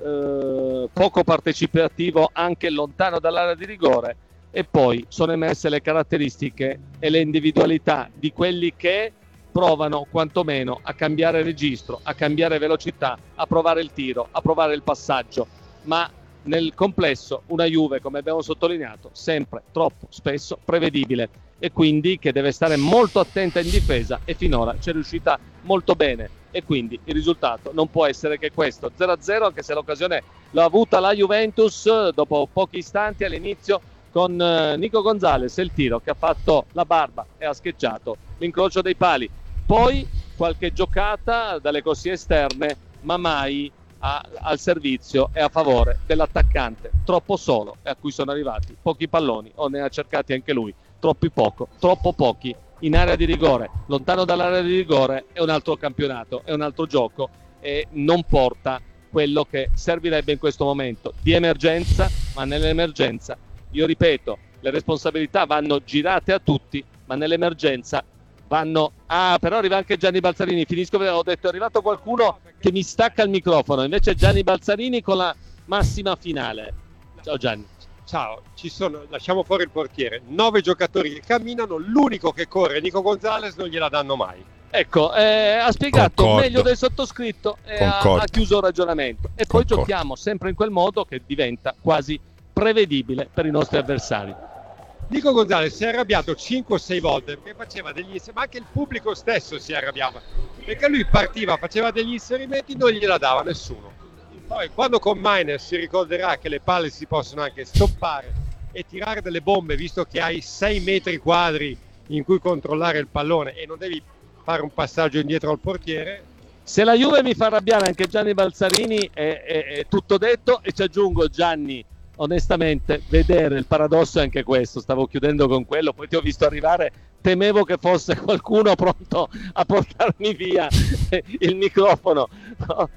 poco partecipativo anche lontano dall'area di rigore, e poi sono emerse le caratteristiche e le individualità di quelli che provano quantomeno a cambiare registro, a cambiare velocità, a provare il tiro, a provare il passaggio, ma nel complesso una Juve, come abbiamo sottolineato, sempre troppo spesso prevedibile, e quindi che deve stare molto attenta in difesa, e finora ci è riuscita molto bene, e quindi il risultato non può essere che questo 0-0, anche se l'occasione l'ha avuta la Juventus dopo pochi istanti all'inizio con Nico Gonzalez e il tiro che ha fatto la barba e ha scheggiato l'incrocio dei pali. Poi qualche giocata dalle corsie esterne, ma mai al servizio e a favore dell'attaccante, troppo solo, e a cui sono arrivati pochi palloni, o ne ha cercati anche lui troppo pochi in area di rigore. Lontano dall'area di rigore è un altro campionato, è un altro gioco, e non porta quello che servirebbe in questo momento di emergenza. Ma nell'emergenza, io ripeto, le responsabilità vanno girate a tutti, ma nell'emergenza vanno... però arriva anche Gianni Balzarini, finisco perché ho detto è arrivato qualcuno che mi stacca il microfono, invece Gianni Balzarini con la massima finale. Ciao Gianni. Ciao, lasciamo fuori il portiere, 9 giocatori che camminano, l'unico che corre, Nico Gonzalez, non gliela danno mai. Ecco, ha spiegato Concordo. meglio del sottoscritto e ha chiuso il ragionamento. E poi giochiamo sempre in quel modo che diventa quasi prevedibile per i nostri avversari. Nico Gonzalez si è arrabbiato 5 o 6 volte perché faceva degli inserimenti, ma anche il pubblico stesso si arrabbiava, perché lui partiva, faceva degli inserimenti, non gliela dava nessuno. Poi quando con Miner si ricorderà che le palle si possono anche stoppare e tirare delle bombe, visto che hai 6 metri quadri in cui controllare il pallone e non devi fare un passaggio indietro al portiere. Se la Juve mi fa arrabbiare anche Gianni Balzarini è tutto detto, e ci aggiungo, Gianni, onestamente vedere il paradosso è anche questo. Stavo chiudendo con quello, poi ti ho visto arrivare, temevo che fosse qualcuno pronto a portarmi via il microfono, no?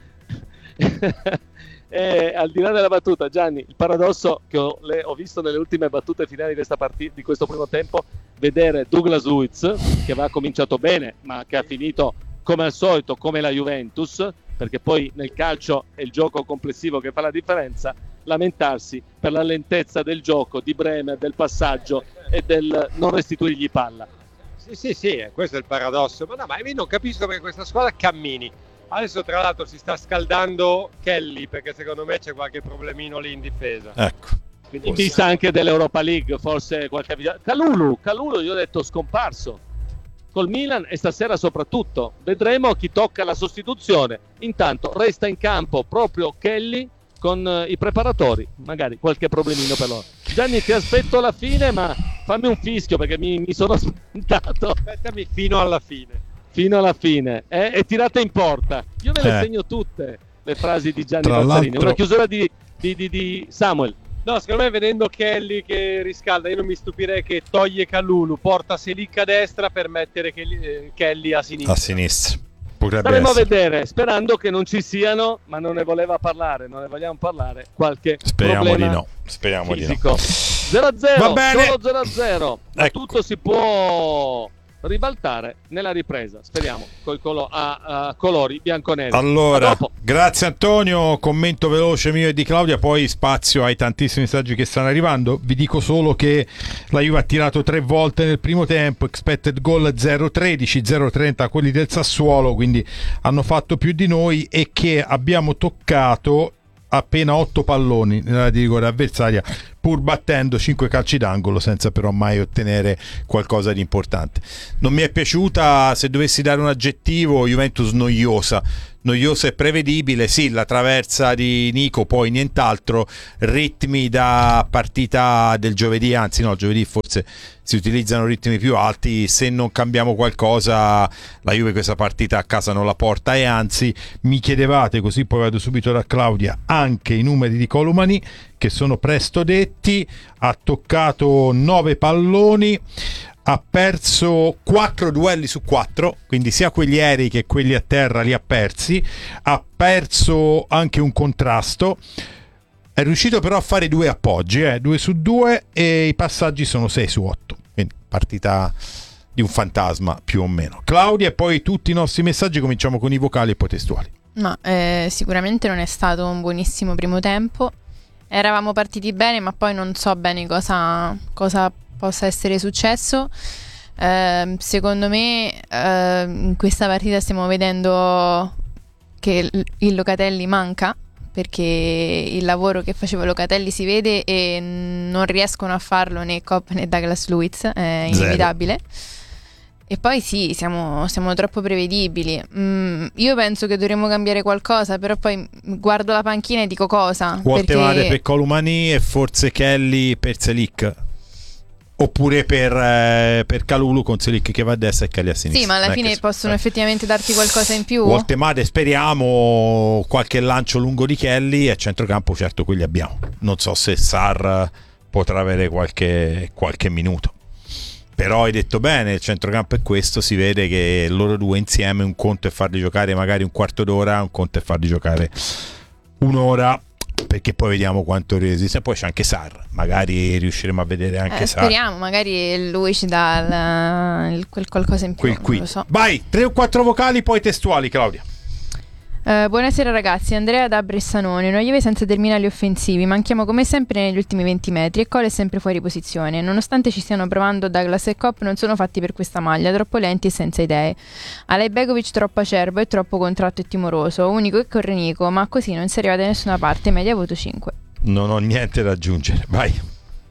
E al di là della battuta, Gianni, il paradosso che ho visto nelle ultime battute finali di questa partita, di questo primo tempo, vedere Douglas Luiz, che aveva cominciato bene ma che ha finito come al solito come la Juventus, perché poi nel calcio è il gioco complessivo che fa la differenza, lamentarsi per la lentezza del gioco di Bremer, del passaggio e del non restituirgli palla. Sì, questo è il paradosso. Ma no, ma io non capisco perché questa squadra cammini. Adesso tra l'altro si sta scaldando Kelly, perché secondo me c'è qualche problemino lì in difesa. Ecco. In vista anche dell'Europa League, forse qualche... Kalulu, io ho detto scomparso col Milan, e stasera soprattutto vedremo chi tocca la sostituzione. Intanto resta in campo proprio Kelly con i preparatori, magari qualche problemino per loro. Gianni, ti aspetto alla fine, ma fammi un fischio perché mi sono spaventato. Aspettami fino alla fine, e tirate in porta. Io me le segno tutte le frasi di Gianni Tra Balzarini. l'altro... Una chiusura di Samuel. No, secondo me vedendo Kelly che riscalda, io non mi stupirei che toglie Kalulu, porta Selic a destra per mettere Kelly a sinistra. A sinistra. Potrebbe Staremo a essere. vedere, sperando che non ci siano, ma non ne vogliamo parlare, qualche Speriamo problema di no. Speriamo fisico. di no. 0-0, Va bene. solo 0-0, ma Ecco. tutto si può ribaltare nella ripresa, speriamo, a colori bianconeri. Allora, grazie Antonio, commento veloce mio e di Claudia, poi spazio ai tantissimi messaggi che stanno arrivando. Vi dico solo che la Juve ha tirato 3 volte nel primo tempo, expected goal 0,13, 0,30 quelli del Sassuolo, quindi hanno fatto più di noi, e che abbiamo toccato appena 8 palloni nella di rigore avversaria, pur battendo 5 calci d'angolo senza però mai ottenere qualcosa di importante. Non mi è piaciuta, se dovessi dare un aggettivo, Juventus noiosa e prevedibile. Sì, la traversa di Nico, poi nient'altro. Ritmi da partita del giovedì, anzi no, giovedì forse si utilizzano ritmi più alti. Se non cambiamo qualcosa, la Juve questa partita a casa non la porta. E anzi, mi chiedevate, così poi vado subito da Claudia, anche i numeri di Colomani, che sono presto detti. Ha toccato 9 palloni, ha perso 4 duelli su 4, quindi sia quelli aerei che quelli a terra li ha persi. Ha perso anche un contrasto, è riuscito però a fare 2 appoggi, 2 su 2, e i passaggi sono 6 su 8, quindi partita di un fantasma più o meno. Claudia, e poi tutti i nostri messaggi, cominciamo con i vocali e poi testuali. Ma sicuramente non è stato un buonissimo primo tempo. Eravamo partiti bene, ma poi non so bene cosa possa essere successo. Secondo me in questa partita stiamo vedendo che il Locatelli manca, perché il lavoro che faceva Locatelli si vede e non riescono a farlo né Kopp né Douglas Luiz, è inevitabile. E poi sì, siamo troppo prevedibili. Io penso che dovremmo cambiare qualcosa, però poi guardo la panchina e dico cosa. Voltemade per Colomani e forse Kelly per Selic, oppure per Kalulu con Selic che va a destra e Kelly a sinistra. Sì, ma alla fine possono effettivamente darti qualcosa in più. Voltemade, speriamo, qualche lancio lungo di Kelly, e a centrocampo certo quelli abbiamo. Non so se Sarr potrà avere qualche minuto. Però hai detto bene, il centrocampo è questo, si vede che loro due insieme, un conto è farli giocare magari un quarto d'ora, un conto è farli giocare un'ora, perché poi vediamo quanto resiste. Poi c'è anche Sarr, magari riusciremo a vedere anche Sarr. Speriamo, magari lui ci dà quel qualcosa in più, non lo so. Vai, 3 o 4 vocali, poi testuali, Claudia. Buonasera ragazzi, Andrea da Bressanone. Una Juve senza terminali offensivi, manchiamo come sempre negli ultimi 20 metri e Cole è sempre fuori posizione. Nonostante ci stiano provando Douglas e Kopp, non sono fatti per questa maglia, troppo lenti e senza idee. Alejbegovic troppo acerbo e troppo contratto e timoroso, unico che corre Nico, ma così non si arriva da nessuna parte, media voto 5. Non ho niente da aggiungere, vai.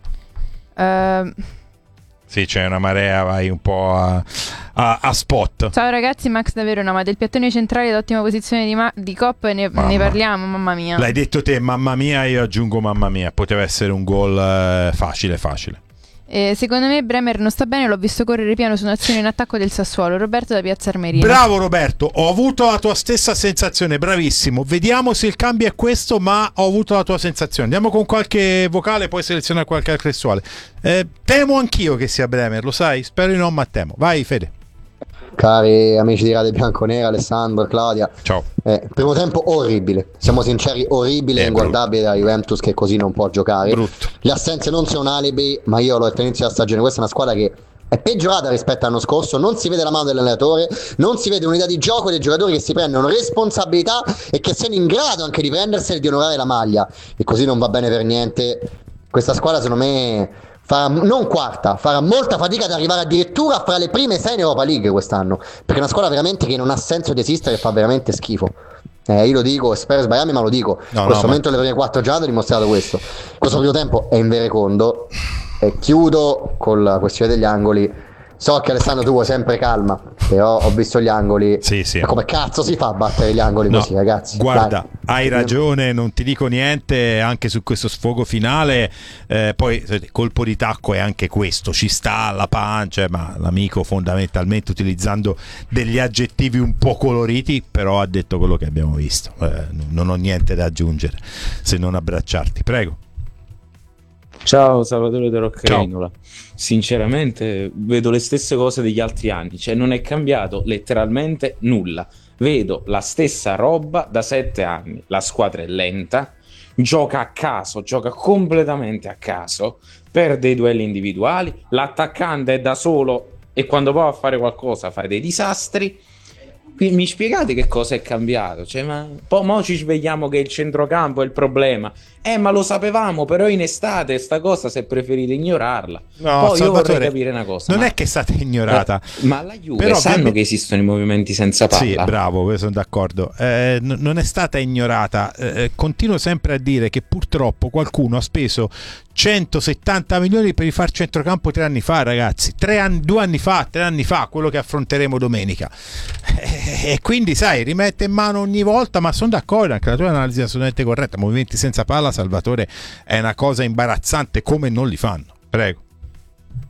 Sì, c'è una marea, vai un po' a spot. Ciao ragazzi, Max da Verona, ma del piattone centrale d'ottima posizione di Kopp ne parliamo, mamma mia. L'hai detto te, mamma mia, io aggiungo mamma mia. Poteva essere un gol facile. Secondo me Bremer non sta bene, l'ho visto correre piano su un'azione in attacco del Sassuolo. Roberto da Piazza Armerina. Bravo Roberto, ho avuto la tua stessa sensazione, bravissimo. Vediamo se il cambio è questo, ma ho avuto la tua sensazione. Andiamo con qualche vocale, poi selezionare qualche testuale. Temo anch'io che sia Bremer, lo sai? Spero di no, ma temo. Vai Fede. Cari amici di Radio Bianconera, Alessandro, Claudia. Ciao. Primo tempo orribile, siamo sinceri, orribile e inguardabile da Juventus, che così non può giocare. Brutto. Le assenze non sono alibi, ma io l'ho detto all'inizio della stagione, questa è una squadra che è peggiorata rispetto all'anno scorso, non si vede la mano dell'allenatore, non si vede unità di gioco dei giocatori che si prendono responsabilità e che siano in grado anche di prendersene e di onorare la maglia, e così non va bene per niente. Questa squadra secondo me farà, non quarta, farà molta fatica ad arrivare addirittura fra le prime 6 in Europa League quest'anno, perché è una squadra veramente che non ha senso di esistere e fa veramente schifo. Io lo dico, spero sbagliarmi, ma lo dico. In questo momento le prime 4 giornate ha dimostrato questo. Questo primo tempo è inverecondo. E chiudo con la questione degli angoli. So che Alessandro tu vuoi sempre calma, però ho visto gli angoli. Sì. Ma come cazzo si fa a battere gli angoli così, ragazzi? Guarda, hai ragione, non ti dico niente anche su questo sfogo finale. Poi colpo di tacco è anche questo, ci sta alla pancia, ma l'amico fondamentalmente utilizzando degli aggettivi un po' coloriti, però ha detto quello che abbiamo visto. Non ho niente da aggiungere se non abbracciarti, prego. Ciao Salvatore De Roccainola. Sinceramente vedo le stesse cose degli altri anni, cioè non è cambiato letteralmente nulla, vedo la stessa roba da 7 anni. La squadra è lenta, gioca a caso, gioca completamente a caso, perde i duelli individuali, l'attaccante è da solo e quando va a fare qualcosa fa dei disastri. Mi spiegate che cosa è cambiato? Cioè, mo ci svegliamo che il centrocampo è il problema. Ma lo sapevamo, però in estate sta cosa si è preferito ignorarla. No, poi io vorrei capire una cosa. Non è che è stata ignorata. Ma la Juve però sanno che esistono i movimenti senza palla? Sì, bravo, sono d'accordo. Non è stata ignorata. Continuo sempre a dire che purtroppo qualcuno ha speso 170 milioni per rifare centrocampo 3 anni fa, ragazzi. 3 anni fa, quello che affronteremo domenica. E quindi, sai, rimette in mano ogni volta, ma sono d'accordo, anche la tua analisi è assolutamente corretta. Movimenti senza palla, Salvatore, è una cosa imbarazzante, come non li fanno. Prego.